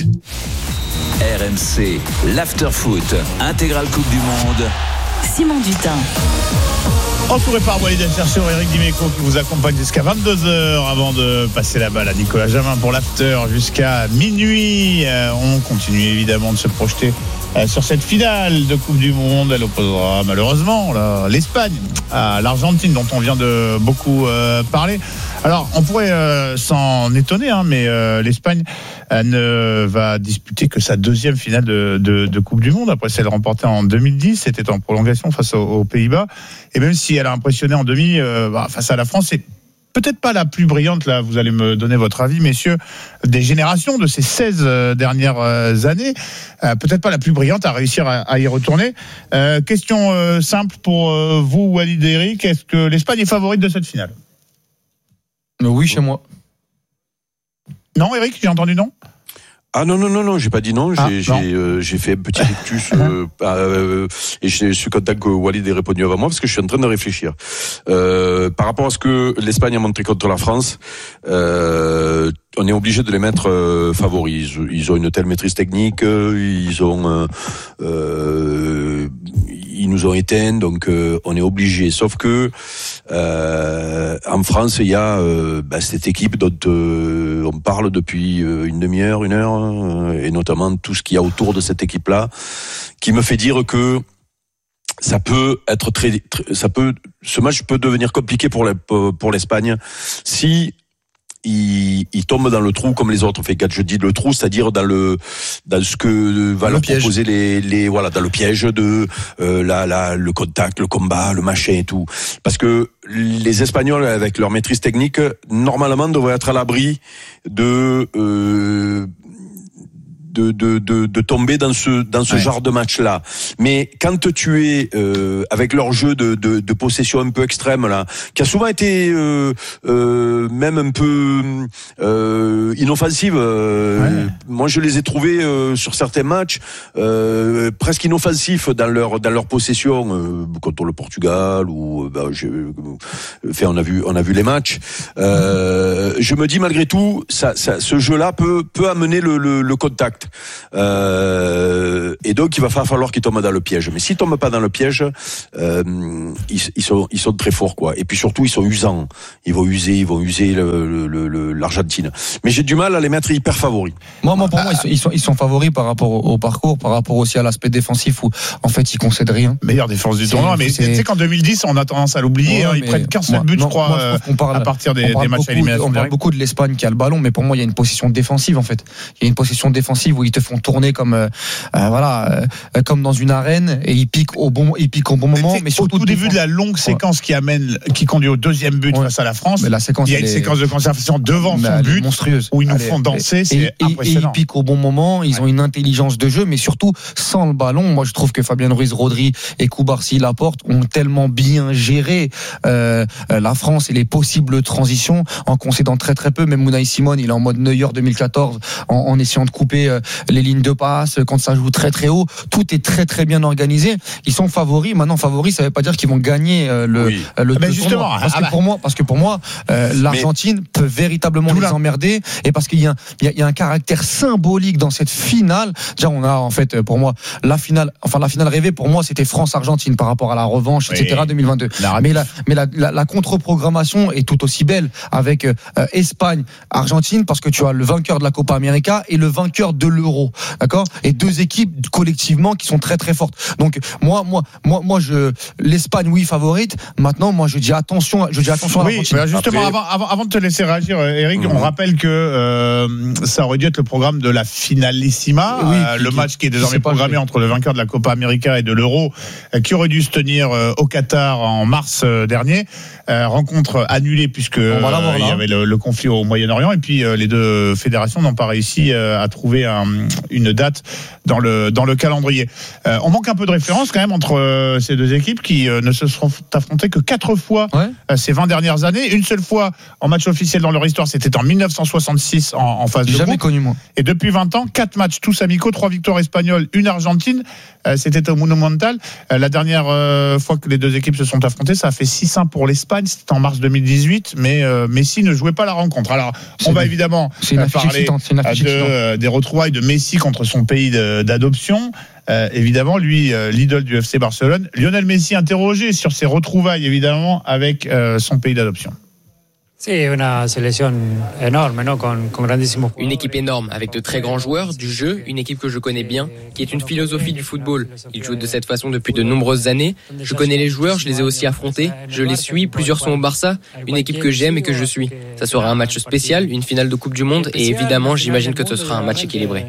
RMC, l'after-foot, intégrale Coupe du Monde. Simon Dutin. Entouré par Walid El-Chercher, Eric Dimeco qui vous accompagne jusqu'à 22h avant de passer la balle à Nicolas Jamin pour l'after jusqu'à minuit. On continue évidemment de se projeter sur cette finale de Coupe du Monde. Elle opposera malheureusement l'Espagne à l'Argentine dont on vient de beaucoup parler. Alors on pourrait s'en étonner mais l'Espagne ne va disputer que sa deuxième finale de Coupe du Monde après celle remportée en 2010. C'était en prolongation face aux Pays-Bas et même si elle a impressionné en demi face à la France, c'est peut-être pas la plus brillante, là, vous allez me donner votre avis, messieurs, des générations de ces 16 dernières années, peut-être pas la plus brillante à réussir à y retourner. Question simple pour vous, Walid et Eric, est-ce que l'Espagne est favorite de cette finale? Oui, chez moi. Non, Eric, j'ai entendu non? Ah non, j'ai pas dit non. J'ai fait un petit rictus et je suis content que Walid ait répondu avant moi parce que je suis en train de réfléchir. Par rapport à ce que l'Espagne a montré contre la France, on est obligé de les mettre favoris. Ils ont une telle maîtrise technique, ils nous ont éteints, donc on est obligé. Sauf que en France, il y a cette équipe dont on parle depuis une demi-heure, 1 heure, et notamment tout ce qu'il y a autour de cette équipe-là, qui me fait dire que ça peut être ce match peut devenir compliqué pour l'Espagne si il tombe dans le trou comme les autres. Fait quand je dis le trou, c'est-à-dire dans ce que va leur proposer les voilà, dans le piège de le contact, le combat, le machin et tout. Parce que les Espagnols, avec leur maîtrise technique, normalement devraient être à l'abri de tomber dans ce genre de match-là. Mais quand tu es avec leur jeu de possession un peu extrême là, qui a souvent été même un peu inoffensive. Moi, je les ai trouvés sur certains matchs presque inoffensifs dans leur possession contre le Portugal ou on a vu les matchs. Je me dis malgré tout, ce jeu-là peut amener le contact. Et donc il va falloir qu'ils tombent dans le piège. Mais s'ils tombent pas dans le piège, ils sont très forts, quoi. Et puis surtout, ils sont usants. Ils vont user l'Argentine. Mais j'ai du mal à les mettre hyper favoris. Pour moi, ils sont favoris par rapport au parcours, par rapport aussi à l'aspect défensif où en fait ils concèdent rien. Meilleure défense du tournoi. Mais tu sais qu'en 2010, on a tendance à l'oublier. Ils prennent qu'un seul but, je crois, à partir des matchs à élimination. On parle beaucoup de l'Espagne qui a le ballon, mais pour moi, il y a une possession défensive en fait. Il y a une possession défensive où ils te font tourner comme dans une arène et ils piquent au bon moment. Mais surtout au tout début de la longue séquence qui conduit au deuxième but face à la France, mais la séquence, il y a une séquence de conservation devant son but monstrueuse où ils nous font danser. C'est impressionnant. Et ils piquent au bon moment. Ils ont une intelligence de jeu, mais surtout sans le ballon. Moi, je trouve que Fabien Ruiz, Rodri et Koubarsi, Laporte ont tellement bien géré la France et les possibles transitions en concédant très très peu. Même Unai Simon, il est en mode Neuer 2014 en essayant de couper les lignes de passe quand ça joue très très haut. Tout est très très bien organisé. Ils sont favoris. Maintenant, favoris, ça veut pas dire qu'ils vont gagner le justement, tournoi. Parce que pour moi, l'Argentine peut véritablement les emmerder, et parce qu'il y a un caractère symbolique dans cette finale. Déjà, on a en fait pour moi la finale rêvée pour moi, c'était France-Argentine par rapport à la revanche, etc. 2022. Mais la contre-programmation est tout aussi belle avec Espagne-Argentine, parce que tu as le vainqueur de la Copa América et le vainqueur de l'Euro, d'accord, et deux équipes collectivement qui sont très très fortes. Donc moi l'Espagne, oui, favorite. Maintenant, moi je dis attention à l'Argentine. Oui, justement, avant de te laisser réagir, Eric, on rappelle que ça aurait dû être le programme de la Finalissima, le match qui est désormais programmé entre le vainqueur de la Copa América et de l'Euro, qui aurait dû se tenir au Qatar en mars dernier. Rencontre annulée puisque il y avait le conflit au Moyen-Orient, et puis les deux fédérations n'ont pas réussi à trouver une date dans le calendrier. On manque un peu de référence quand même entre ces deux équipes qui ne se sont affrontées que 4 fois ces 20 dernières années. Une seule fois en match officiel dans leur histoire, c'était en 1966 en phase de groupe. Jamais connu, moi. Et depuis 20 ans, 4 matchs tous amicaux, 3 victoires espagnoles, 1 argentine. C'était au Monumental. La dernière fois que les deux équipes se sont affrontées, ça a fait 6-1 pour l'Espagne. C'était en mars 2018, mais Messi ne jouait pas la rencontre. Alors, on va évidemment parler des retrouvailles de Messi contre son pays d'adoption. Évidemment, lui, l'idole du FC Barcelone. Lionel Messi interrogé sur ses retrouvailles, évidemment, avec son pays d'adoption. Une équipe énorme avec de très grands joueurs, du jeu, une équipe que je connais bien, qui est une philosophie du football. Ils jouent de cette façon depuis de nombreuses années. Je connais les joueurs, je les ai aussi affrontés, je les suis, plusieurs sont au Barça, une équipe que j'aime et que je suis. Ça sera un match spécial, une finale de Coupe du Monde, et évidemment, j'imagine que ce sera un match équilibré.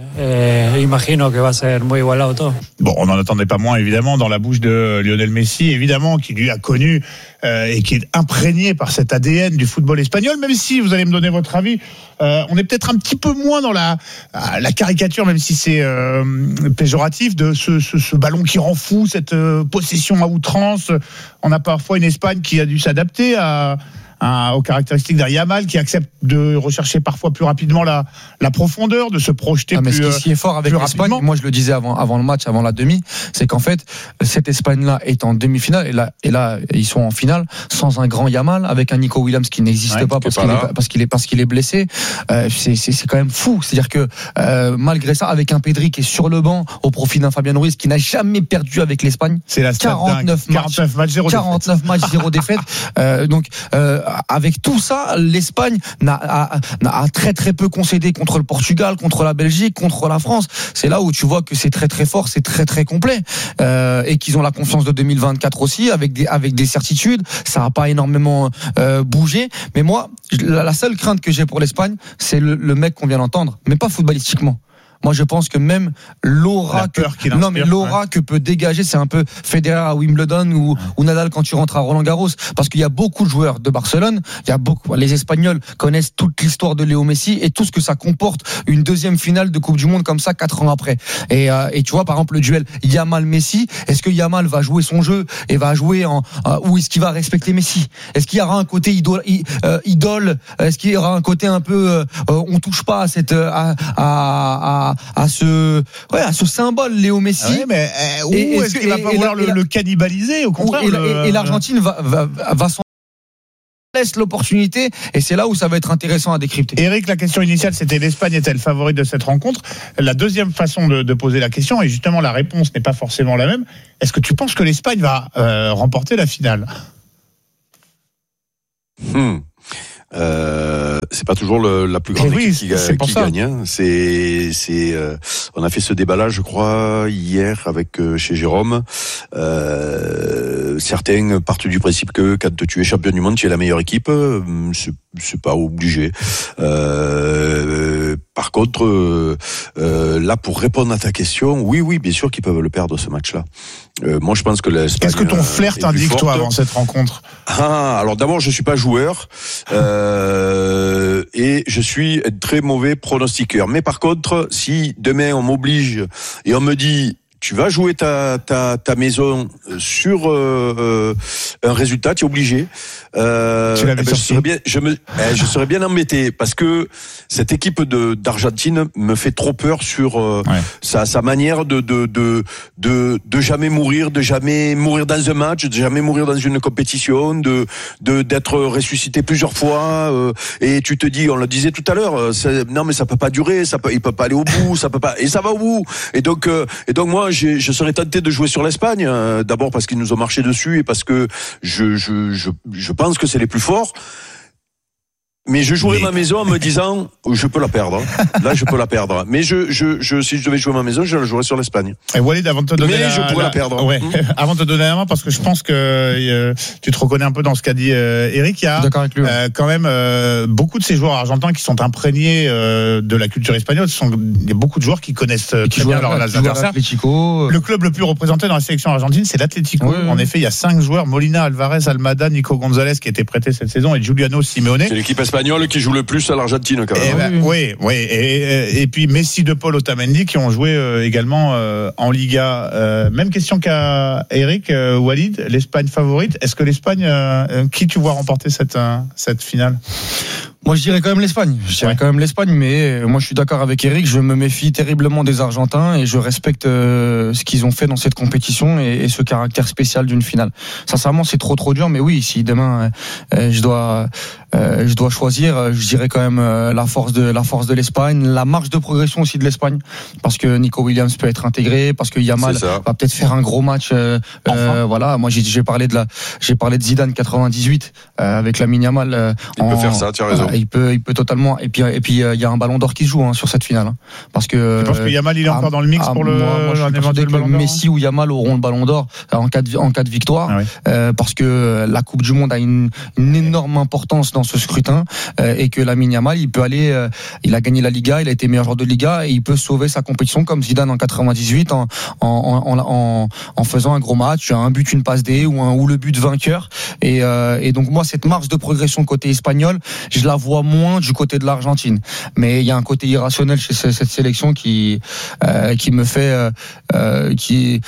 Bon, on n'en attendait pas moins, évidemment, dans la bouche de Lionel Messi, évidemment, qui lui a connu et qui est imprégné par cet ADN du football espagnol, même si vous allez me donner votre avis, on est peut-être un petit peu moins dans la caricature, même si c'est péjoratif, de ce ballon qui rend fou, cette possession à outrance. On a parfois une Espagne qui a dû s'adapter aux caractéristiques d'un Yamal, qui accepte de rechercher parfois plus rapidement la profondeur, de se projeter plus rapidement. Ce qui est fort avec l'Espagne, moi je le disais avant le match, avant la demi, c'est qu'en fait cette Espagne-là est en demi-finale, et là ils sont en finale sans un grand Yamal, avec un Nico Williams qui n'existe pas parce qu'il est blessé. C'est quand même fou. C'est-à-dire que malgré ça, avec un Pedri qui est sur le banc au profit d'un Fabien Ruiz qui n'a jamais perdu avec l'Espagne, c'est la 49 matchs, 0 49 matchs, 0 défaite. Donc avec tout ça, l'Espagne a très très peu concédé contre le Portugal, contre la Belgique, contre la France. C'est là où tu vois que c'est très très fort, c'est très très complet, et qu'ils ont la confiance de 2024 aussi, avec des certitudes. Ça n'a pas énormément bougé. Mais moi, la seule crainte que j'ai pour l'Espagne, c'est le mec qu'on vient d'entendre, mais pas footballistiquement. Moi, je pense que même l'aura que peut dégager, c'est un peu Federer à Wimbledon ou Nadal quand tu rentres à Roland-Garros, parce qu'il y a beaucoup de joueurs de Barcelone, les Espagnols connaissent toute l'histoire de Léo Messi et tout ce que ça comporte, une deuxième finale de Coupe du Monde comme ça 4 ans après. Et tu vois, par exemple, le duel Yamal-Messi, est-ce que Yamal va jouer son jeu et va jouer ou est-ce qu'il va respecter Messi? Est-ce qu'il y aura un côté idole? Est-ce qu'il y aura un côté un peu on touche pas à ce symbole Léo Messi, mais est-ce qu'il va pas vouloir le cannibaliser au contraire, et l'Argentine va s'en laisse l'opportunité, et c'est là où ça va être intéressant à décrypter. Eric, la question initiale c'était l'Espagne est-elle favorite de cette rencontre? La deuxième façon de poser la question, et justement la réponse n'est pas forcément la même, est-ce que tu penses que l'Espagne va remporter la finale? C'est pas toujours la plus grande équipe qui gagne. Hein. On a fait ce débat-là, je crois, hier avec chez Jérôme. Certains partent du principe que quand tu es champion du monde, tu es la meilleure équipe. C'est pas obligé. Par contre, là, pour répondre à ta question, oui, bien sûr qu'ils peuvent le perdre ce match-là. Moi, je pense que l'Espagne. Qu'est-ce que ton flair t'indique, toi, avant cette rencontre? Alors d'abord, je suis pas joueur et je suis un très mauvais pronostiqueur. Mais par contre, si demain on m'oblige et on me dit tu vas jouer ta maison sur un résultat, tu es obligé. Je serais bien embêté parce que cette équipe d'Argentine me fait trop peur sur sa manière de jamais mourir, de jamais mourir dans un match, de jamais mourir dans une compétition, d'être ressuscité plusieurs fois. Et tu te dis, on le disait tout à l'heure, non mais ça peut pas durer, il peut pas aller au bout, ça peut pas, et ça va au bout. Et donc moi je serais tenté de jouer sur l'Espagne, d'abord parce qu'ils nous ont marché dessus et parce que je pense que c'est les plus forts. Mais je jouerai ma maison en me disant, je peux la perdre. Là, je peux la perdre. Mais si je devais jouer ma maison, je la jouerais sur l'Espagne. Et Walid, avant de te donner je pourrais la perdre. Ouais. Avant de te donner la main, parce que je pense que tu te reconnais un peu dans ce qu'a dit Eric. Il y a quand même beaucoup de ces joueurs argentins qui sont imprégnés de la culture espagnole. Il y a beaucoup de joueurs qui connaissent très bien leurs adversaires. Le club le plus représenté dans la sélection argentine, c'est l'Atlético. Oui. En effet, il y a 5 joueurs: Molina, Alvarez, Almada, Nico González, qui étaient prêtés cette saison, et Giuliano Simeone. C'est l'équipe espagnole qui joue le plus à l'Argentine quand même. Oui. Et puis Messi, De Paul, Otamendi qui ont joué également en Liga. Même question qu'à Eric, Walid, l'Espagne favorite. Est-ce que l'Espagne, qui tu vois remporter cette finale? Moi, je dirais quand même l'Espagne. Mais moi, je suis d'accord avec Eric. Je me méfie terriblement des Argentins et je respecte ce qu'ils ont fait dans cette compétition et ce caractère spécial d'une finale. Sincèrement, c'est trop dur. Mais oui, si demain je dois choisir, je dirais quand même la force de l'Espagne, la marge de progression aussi de l'Espagne, parce que Nico Williams peut être intégré, parce que Yamal va peut-être faire un gros match. Voilà. Moi, j'ai parlé de Zidane 98 avec Lamine Yamal. Il peut faire ça. Tu as raison. Il peut totalement. Et puis il y a un Ballon d'Or qui se joue sur cette finale, parce que. Tu penses que Yamal il est encore dans le mix pour moi je suis persuadé que Messi ou Yamal auront le Ballon d'Or en cas de victoire, parce que la Coupe du Monde a une énorme importance dans ce scrutin, et que Lamine Yamal il peut aller, il a gagné la Liga, il a été meilleur joueur de Liga et il peut sauver sa compétition comme Zidane en 98 en faisant un gros match, un but, une passe D ou le but vainqueur, et donc moi cette marge de progression côté espagnol, je la vois moins du côté de l'Argentine, mais il y a un côté irrationnel chez cette sélection qui me fait qui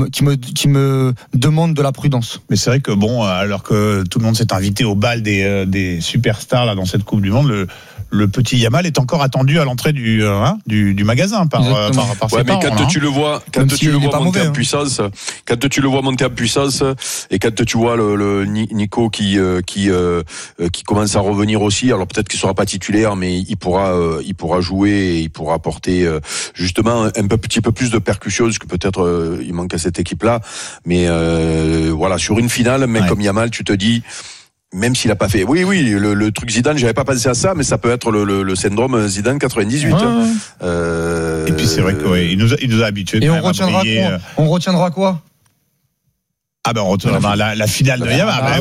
me demande de la prudence. Mais c'est vrai que alors que tout le monde s'est invité au bal des superstars là dans cette Coupe du Monde, le petit Yamal est encore attendu à l'entrée du magasin par ses parents. Mais quand tu le vois, monter en puissance, quand tu le vois monter en puissance, et quand tu vois le Nico qui commence à revenir aussi, alors peut-être qu'il sera pas titulaire, mais il pourra jouer et il pourra apporter justement un petit peu plus de percussion, ce que peut-être il manque à cette équipe-là. Mais voilà, sur une finale, mais comme Yamal, tu te dis. même s'il a pas fait. Oui, le truc Zidane, j'avais pas pensé à ça, mais ça peut être le syndrome Zidane 98. Et puis c'est vrai qu'il nous a habitués. Et on retiendra quoi? Ah ben on retiendra la finale de Yama.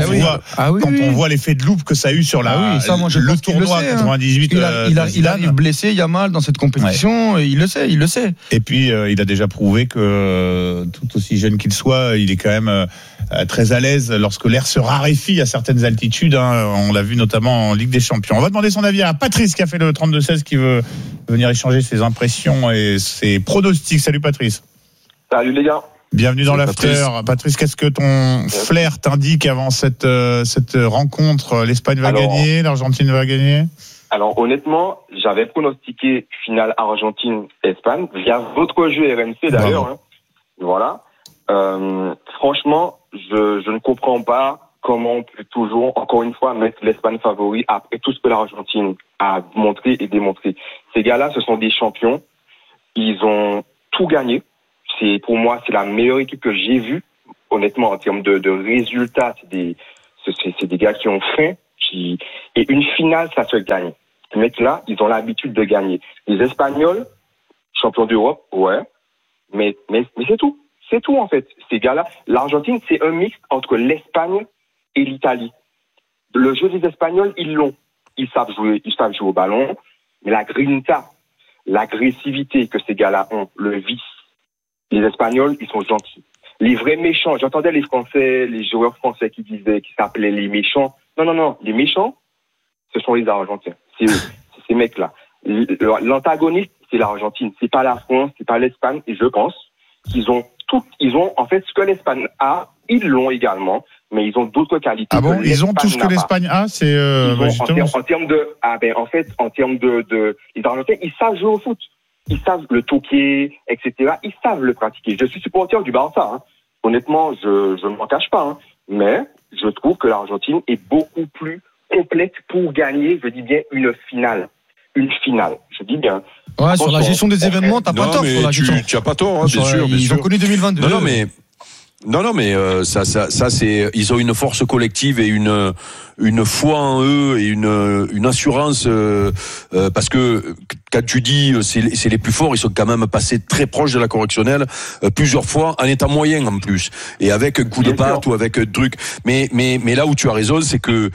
On voit l'effet de loupe que ça a eu sur le tournoi 98. Il arrive blessé, Yamal dans cette compétition, il le sait. Et puis il a déjà prouvé que tout aussi jeune qu'il soit, il est quand même très à l'aise lorsque l'air se raréfie à certaines altitudes. On l'a vu notamment en Ligue des Champions. On va demander son avis à Patrice qui a fait le 32-16, qui veut venir échanger ses impressions et ses pronostics. Salut Patrice. Salut les gars. Bienvenue dans l'after. Patrice, qu'est-ce que ton flair t'indique avant cette rencontre? L'Espagne va gagner, l'Argentine va gagner? Alors honnêtement, j'avais pronostiqué finale Argentine-Espagne via votre jeu RMC d'ailleurs. Hein. Voilà. Franchement, je ne comprends pas comment on peut toujours, encore une fois, mettre l'Espagne favori après tout ce que l'Argentine a montré et démontré. Ces gars-là, ce sont des champions. Ils ont tout gagné. Pour moi, c'est la meilleure équipe que j'ai vue. Honnêtement, en termes de résultats, c'est des gars qui ont faim. Et une finale, ça se gagne. Ces mecs-là, ils ont l'habitude de gagner. Les Espagnols, champions d'Europe, ouais. Mais c'est tout. C'est tout, en fait. Ces gars-là, l'Argentine, c'est un mix entre l'Espagne et l'Italie. Le jeu des Espagnols, ils l'ont. Ils savent jouer au ballon. Mais la grinta, l'agressivité que ces gars-là ont, le vice. Les Espagnols, ils sont gentils. Les vrais méchants, j'entendais les joueurs français qui s'appelaient les méchants. Non, les méchants, ce sont les Argentins. C'est eux, c'est ces mecs-là. L'antagoniste, c'est l'Argentine. C'est pas la France, c'est pas l'Espagne. Et je pense qu'ils ont en fait ce que l'Espagne a, ils l'ont également, mais ils ont d'autres qualités. Ah bon, ils ont tout ce que l'Espagne a, c'est en termes de les Argentins, ils savent jouer au foot. Ils savent le toquer, etc. Ils savent le pratiquer. Je suis supporter du Barça. Hein. Honnêtement, je ne m'en cache pas. Hein. Mais je trouve que l'Argentine est beaucoup plus complète pour gagner, je dis bien, une finale. Une finale, je dis bien. Ouais, sur la gestion des événements, t'as pas tort. Tu as pas tort, hein, bien sûr. Ils ont connu 2022. Non, mais ça c'est, ils ont une force collective et une foi en eux et une assurance parce que quand tu dis c'est les plus forts, ils sont quand même passés très proches de la correctionnelle plusieurs fois en étant moyen en plus et avec un coup de patte ou avec un truc. Mais là où tu as raison, c'est que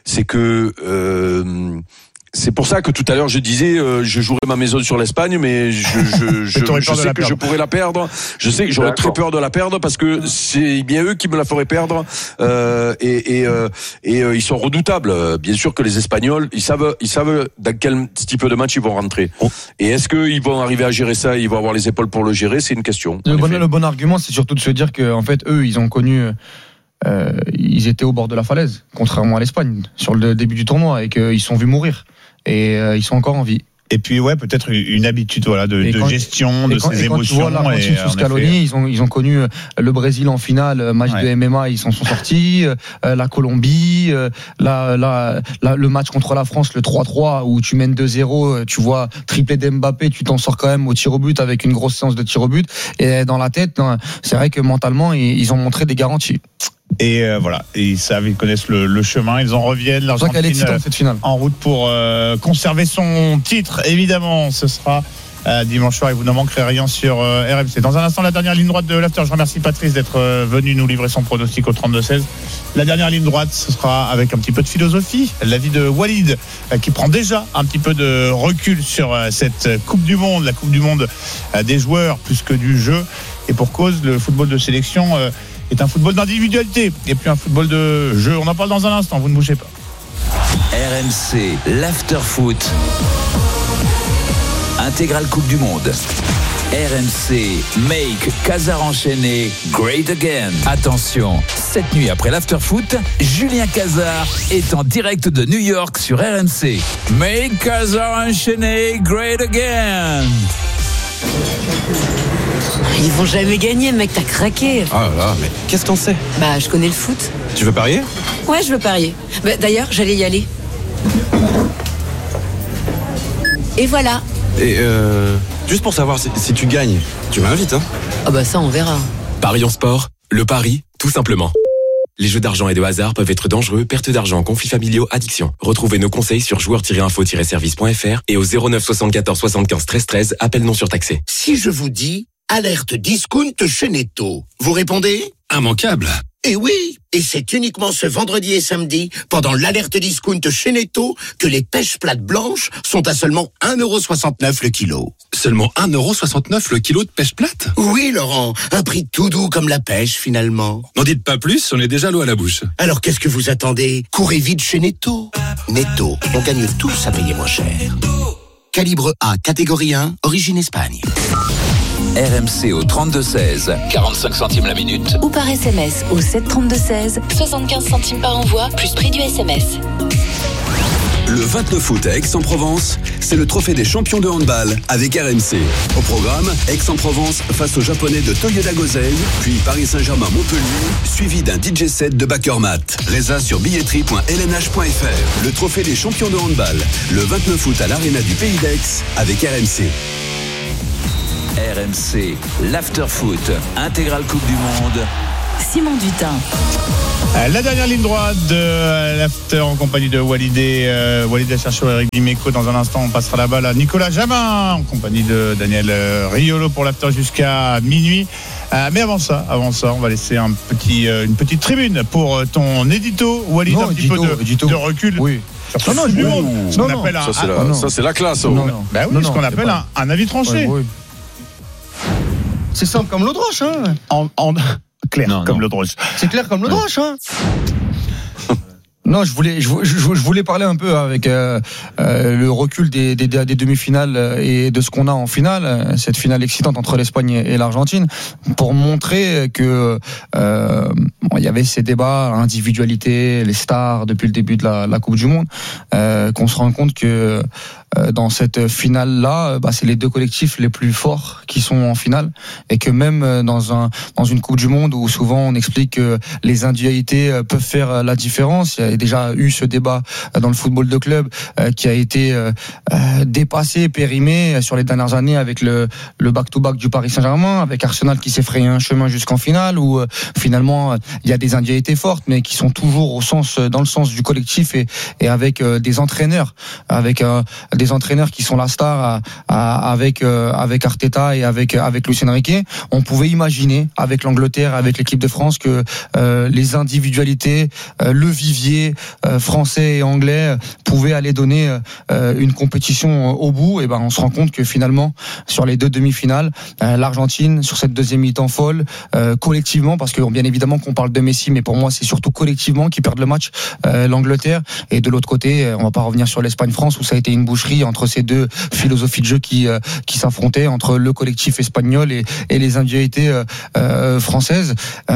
c'est pour ça que tout à l'heure je disais je jouerais ma maison sur l'Espagne, mais je sais que je pourrais la perdre. Je sais que j'aurais très peur de la perdre parce que c'est bien eux qui me la feraient perdre et ils sont redoutables. Bien sûr que les Espagnols, ils savent dans quel type de match ils vont rentrer. Et est-ce qu'ils vont arriver à gérer ça? Ils vont avoir les épaules pour le gérer? C'est une question. Le bon argument, c'est surtout de se dire que en fait eux, ils ont connu. Ils étaient au bord de la falaise, contrairement à l'Espagne, sur le début du tournoi, et qu'ils se sont vus mourir. Et ils sont encore en vie. Et puis peut-être une habitude de gestion de ces émotions. Tu vois l'Argentine sous Scaloni, ils ont connu le Brésil en finale, match de MMA, ils s'en sont sortis. La Colombie, le match contre la France, le 3-3 où tu mènes 2-0, tu vois triplé d'Mbappé, tu t'en sors quand même au tir au but avec une grosse séance de tir au but. Et dans la tête, c'est vrai que mentalement, ils ont montré des garanties. Et voilà, et ils connaissent le chemin, ils en reviennent. L'Argentine en route pour conserver son titre. Évidemment, ce sera dimanche soir et vous n'en manquerez rien sur RMC. Dans un instant, la dernière ligne droite de l'after. Je remercie Patrice d'être venu nous livrer son pronostic au 32-16. La dernière ligne droite, ce sera avec un petit peu de philosophie. L'avis de Walid qui prend déjà un petit peu de recul sur cette Coupe du Monde, la Coupe du Monde des joueurs plus que du jeu. Et pour cause, le football de sélection est un football d'individualité et puis un football de jeu. On en parle dans un instant, vous ne bougez pas. RMC, l'after-foot. Intégrale Coupe du Monde. RMC, make Casar enchaîné great again. Attention, cette nuit après l'after-foot, Julien Cazard est en direct de New York sur RMC. Make Casar enchaîné great again. Ils vont jamais gagner, mec, t'as craqué. Ah là, mais qu'est-ce que t'en sais? Bah, je connais le foot. Tu veux parier? Ouais, je veux parier. Bah, d'ailleurs, j'allais y aller. Et voilà. Et juste pour savoir si tu gagnes, tu m'invites, hein? Ah bah ça, on verra. Paris en sport, le pari, tout simplement. Les jeux d'argent et de hasard peuvent être dangereux, perte d'argent, conflits familiaux, addiction. Retrouvez nos conseils sur joueurs-info-service.fr et au 09 74 75 13 13, appel non surtaxé. Si je vous dis alerte discount chez Netto, vous répondez ? Immanquable. Eh oui, et c'est uniquement ce vendredi et samedi, pendant l'alerte discount chez Netto, que les pêches plates blanches sont à seulement 1,69€ le kilo. Seulement 1,69€ le kilo de pêche plate ? Oui, Laurent, un prix tout doux comme la pêche, finalement. N'en dites pas plus, on est déjà l'eau à la bouche. Alors qu'est-ce que vous attendez ? Courez vite chez Netto. Netto, on gagne tous à payer moins cher. Calibre A, catégorie 1, origine Espagne. RMC au 32-16, 45 centimes la minute. Ou par SMS au 732-16, 75 centimes par envoi, plus prix du SMS. Le 29 août à Aix-en-Provence, c'est le trophée des champions de handball avec RMC. Au programme, Aix-en-Provence face aux Japonais de Toyoda Gosei, puis Paris Saint-Germain-Montpellier, suivi d'un DJ set de Bakermat. Résa sur billetterie.lnh.fr. Le trophée des champions de handball, le 29 août à l'Arena du Pays d'Aix avec RMC. RMC, l'after-foot, intégrale Coupe du Monde. Simon Dutin. La dernière ligne droite de l'after en compagnie de Walidé Acharchour et Eric Dimeco. Dans un instant, on passera la balle à Nicolas Jamin en compagnie de Daniel Riolo pour l'after jusqu'à minuit. Mais avant ça, on va laisser une petite tribune pour ton édito, Walid, un petit peu de recul. Oui. Ça, c'est la classe. Bah oui, ce qu'on appelle un avis tranché. Oui. C'est simple comme l'eau de roche, hein. Clair comme l'eau de roche. C'est clair comme l'eau de roche, hein. Non, je voulais parler un peu avec le recul des demi-finales et de ce qu'on a en finale, cette finale excitante entre l'Espagne et l'Argentine, pour montrer que il y avait ces débats, l'individualité, les stars depuis le début de la Coupe du Monde, qu'on se rend compte que dans cette finale-là, c'est les deux collectifs les plus forts qui sont en finale, et que même dans une Coupe du Monde où souvent on explique que les individualités peuvent faire la différence, il y a déjà eu ce débat dans le football de club qui a été dépassé, périmé sur les dernières années avec le back-to-back du Paris Saint-Germain, avec Arsenal qui s'est frayé un chemin jusqu'en finale, où finalement il y a des individualités fortes mais qui sont toujours dans le sens du collectif, et avec des entraîneurs, des entraîneurs qui sont la star avec Arteta et avec Luis Enrique. On pouvait imaginer avec l'Angleterre, avec l'équipe de France, que les individualités, le vivier français et anglais pouvaient aller donner une compétition au bout. Et on se rend compte que finalement sur les deux demi-finales, l'Argentine sur cette deuxième mi-temps folle, collectivement, parce que bien évidemment qu'on parle de Messi, mais pour moi c'est surtout collectivement qui perdent le match, l'Angleterre. Et de l'autre côté, on va pas revenir sur l'Espagne-France où ça a été une boucherie entre ces deux philosophies de jeu qui s'affrontaient, entre le collectif espagnol et les individualités françaises.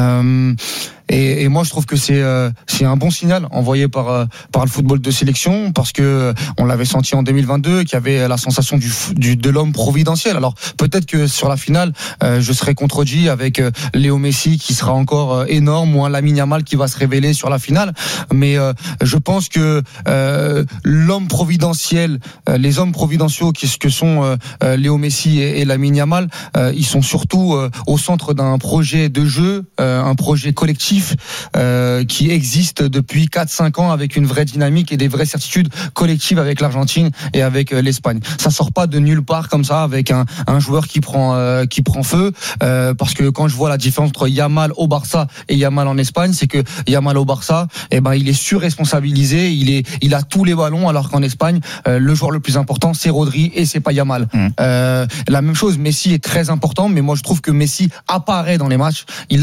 Et moi je trouve que c'est un bon signal envoyé par le football de sélection, parce que on l'avait senti en 2022 qu'il y avait la sensation de l'homme providentiel. Alors peut-être que sur la finale je serai contredit avec Léo Messi qui sera encore énorme, ou un Lamine Yamal qui va se révéler sur la finale, mais je pense que l'homme providentiel, les hommes providentiaux que sont Léo Messi et Lamine Yamal, ils sont surtout au centre d'un projet de jeu, un projet collectif qui existe depuis 4-5 ans, avec une vraie dynamique et des vraies certitudes collectives avec l'Argentine et avec l'Espagne. Ça sort pas de nulle part comme ça avec un joueur qui prend feu, parce que quand je vois la différence entre Yamal au Barça et Yamal en Espagne, c'est que Yamal au Barça, il est surresponsabilisé, il a tous les ballons, alors qu'en Espagne le joueur le plus important c'est Rodri et c'est pas Yamal. La même chose, Messi est très important, mais moi je trouve que Messi apparaît dans les matchs,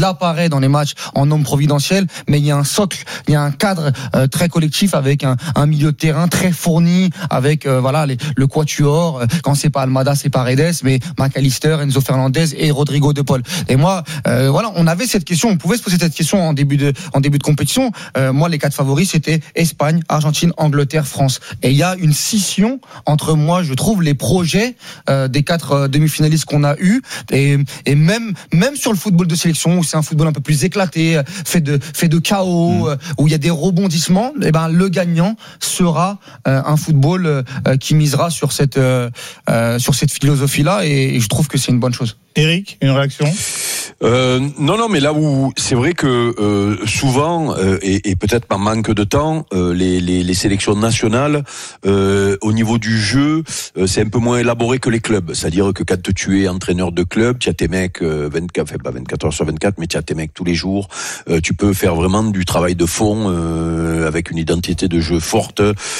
en homme providentiel, mais il y a un socle, il y a un cadre très collectif, avec un milieu de terrain très fourni, avec le quatuor, quand c'est pas Almada c'est Paredes, mais McAllister, Enzo Fernandez et Rodrigo de Paul. Et moi on avait cette question, on pouvait se poser cette question en début de compétition. Moi les 4 favoris c'était Espagne, Argentine, Angleterre, France, et il y a une scission entre, moi je trouve, les projets des 4 demi-finalistes qu'on a eu, et même sur le football de sélection où c'est un football un peu plus éclaté, fait de chaos, où il y a des rebondissements, le gagnant sera un football qui misera sur cette philosophie-là, et je trouve que c'est une bonne chose. Eric, une réaction ? Non, mais là où c'est vrai que souvent et peut-être par manque de temps, les sélections nationales au niveau du jeu, c'est un peu moins élaboré que les clubs. C'est-à-dire que quand tu es entraîneur de club, tu as tes mecs 24 heures sur 24, mais tu as tes mecs tous les jours. Tu peux faire vraiment du travail de fond avec une identité de jeu forte.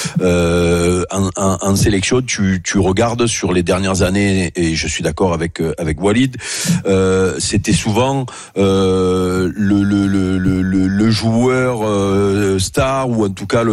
En sélection, tu regardes sur les dernières années, et je suis d'accord avec Walid. C'était souvent le joueur star, ou en tout cas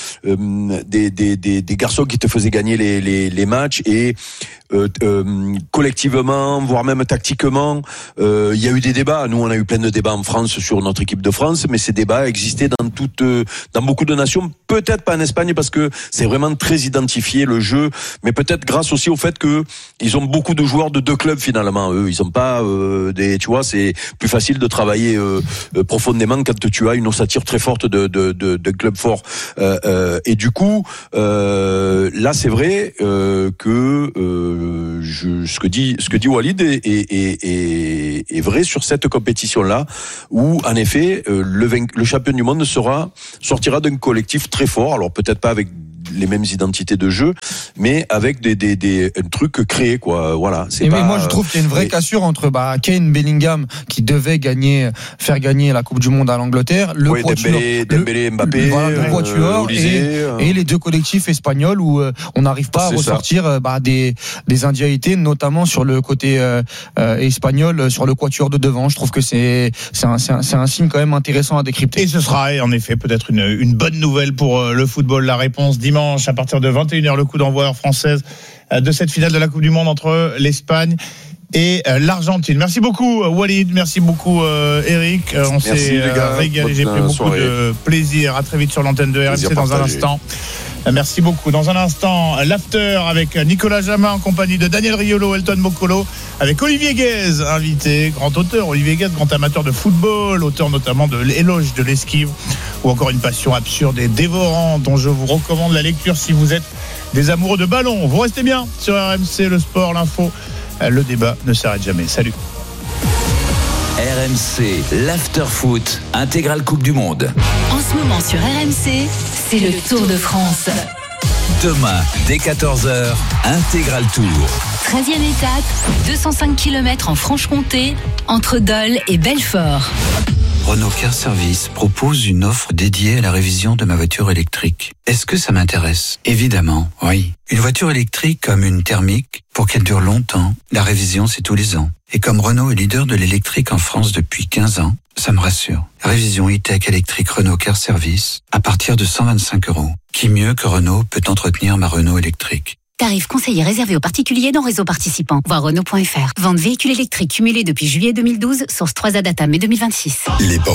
des garçons qui te faisaient gagner les matchs, et collectivement, voire même tactiquement, il y a eu des débats. Nous, on a eu plein de débats en France sur notre équipe de France, mais ces débats existaient dans beaucoup de nations. Peut-être pas en Espagne parce que c'est vraiment très identifié le jeu, mais peut-être grâce aussi au fait que ils ont beaucoup de joueurs de deux clubs finalement. Eux, ils ont pas tu vois, c'est plus facile de travailler profondément quand tu as une ossature très forte de clubs forts. Et du coup, là, c'est vrai que ce que dit Walid est vrai sur cette compétition-là, où en effet le champion du monde sortira d'un collectif très fort. Alors peut-être pas avec les mêmes identités de jeu, mais avec un truc créé, quoi. Voilà. Mais moi, je trouve qu'il y a une vraie cassure entre Kane, Bellingham, qui devait faire gagner la Coupe du Monde à l'Angleterre, Dembélé, Mbappé, le quatuor, et les deux collectifs espagnols où on n'arrive pas à ressortir des individualités, notamment sur le côté espagnol, sur le quatuor de devant. Je trouve que c'est un signe quand même intéressant à décrypter. Et ce sera en effet peut-être une bonne nouvelle pour le football. La réponse dimanche à partir de 21h, le coup d'envoi heure française de cette finale de la Coupe du Monde entre l'Espagne et l'Argentine. Merci beaucoup Walid, merci beaucoup Eric. On s'est régalé, j'ai pris beaucoup de plaisir. À très vite sur l'antenne de RMC dans un instant. Merci beaucoup. Dans un instant, l'after avec Nicolas Jamin en compagnie de Daniel Riolo, Elton Mokolo, avec Olivier Guèze, invité, grand auteur. Olivier Guèze, grand amateur de football, auteur notamment de L'éloge de l'esquive, ou encore Une passion absurde et dévorante, dont je vous recommande la lecture si vous êtes des amoureux de ballon. Vous restez bien sur RMC, le sport, l'info, le débat ne s'arrête jamais. Salut. RMC, l'after-foot, intégrale Coupe du Monde. En ce moment sur RMC, c'est le Tour de France. Demain, dès 14h, intégral Tour. 13e étape, 205 km en Franche-Comté, entre Dole et Belfort. Renault Car Service propose une offre dédiée à la révision de ma voiture électrique. Est-ce que ça m'intéresse ? Évidemment, oui. Une voiture électrique comme une thermique, pour qu'elle dure longtemps, la révision c'est tous les ans. Et comme Renault est leader de l'électrique en France depuis 15 ans, ça me rassure. Révision e-tech électrique Renault Car Service à partir de 125 €. Qui mieux que Renault peut entretenir ma Renault électrique ? Tarif conseillé réservé aux particuliers dans réseau participant. Voir Renault.fr. Vente véhicule électrique cumulé depuis juillet 2012, source 3A data mai 2026.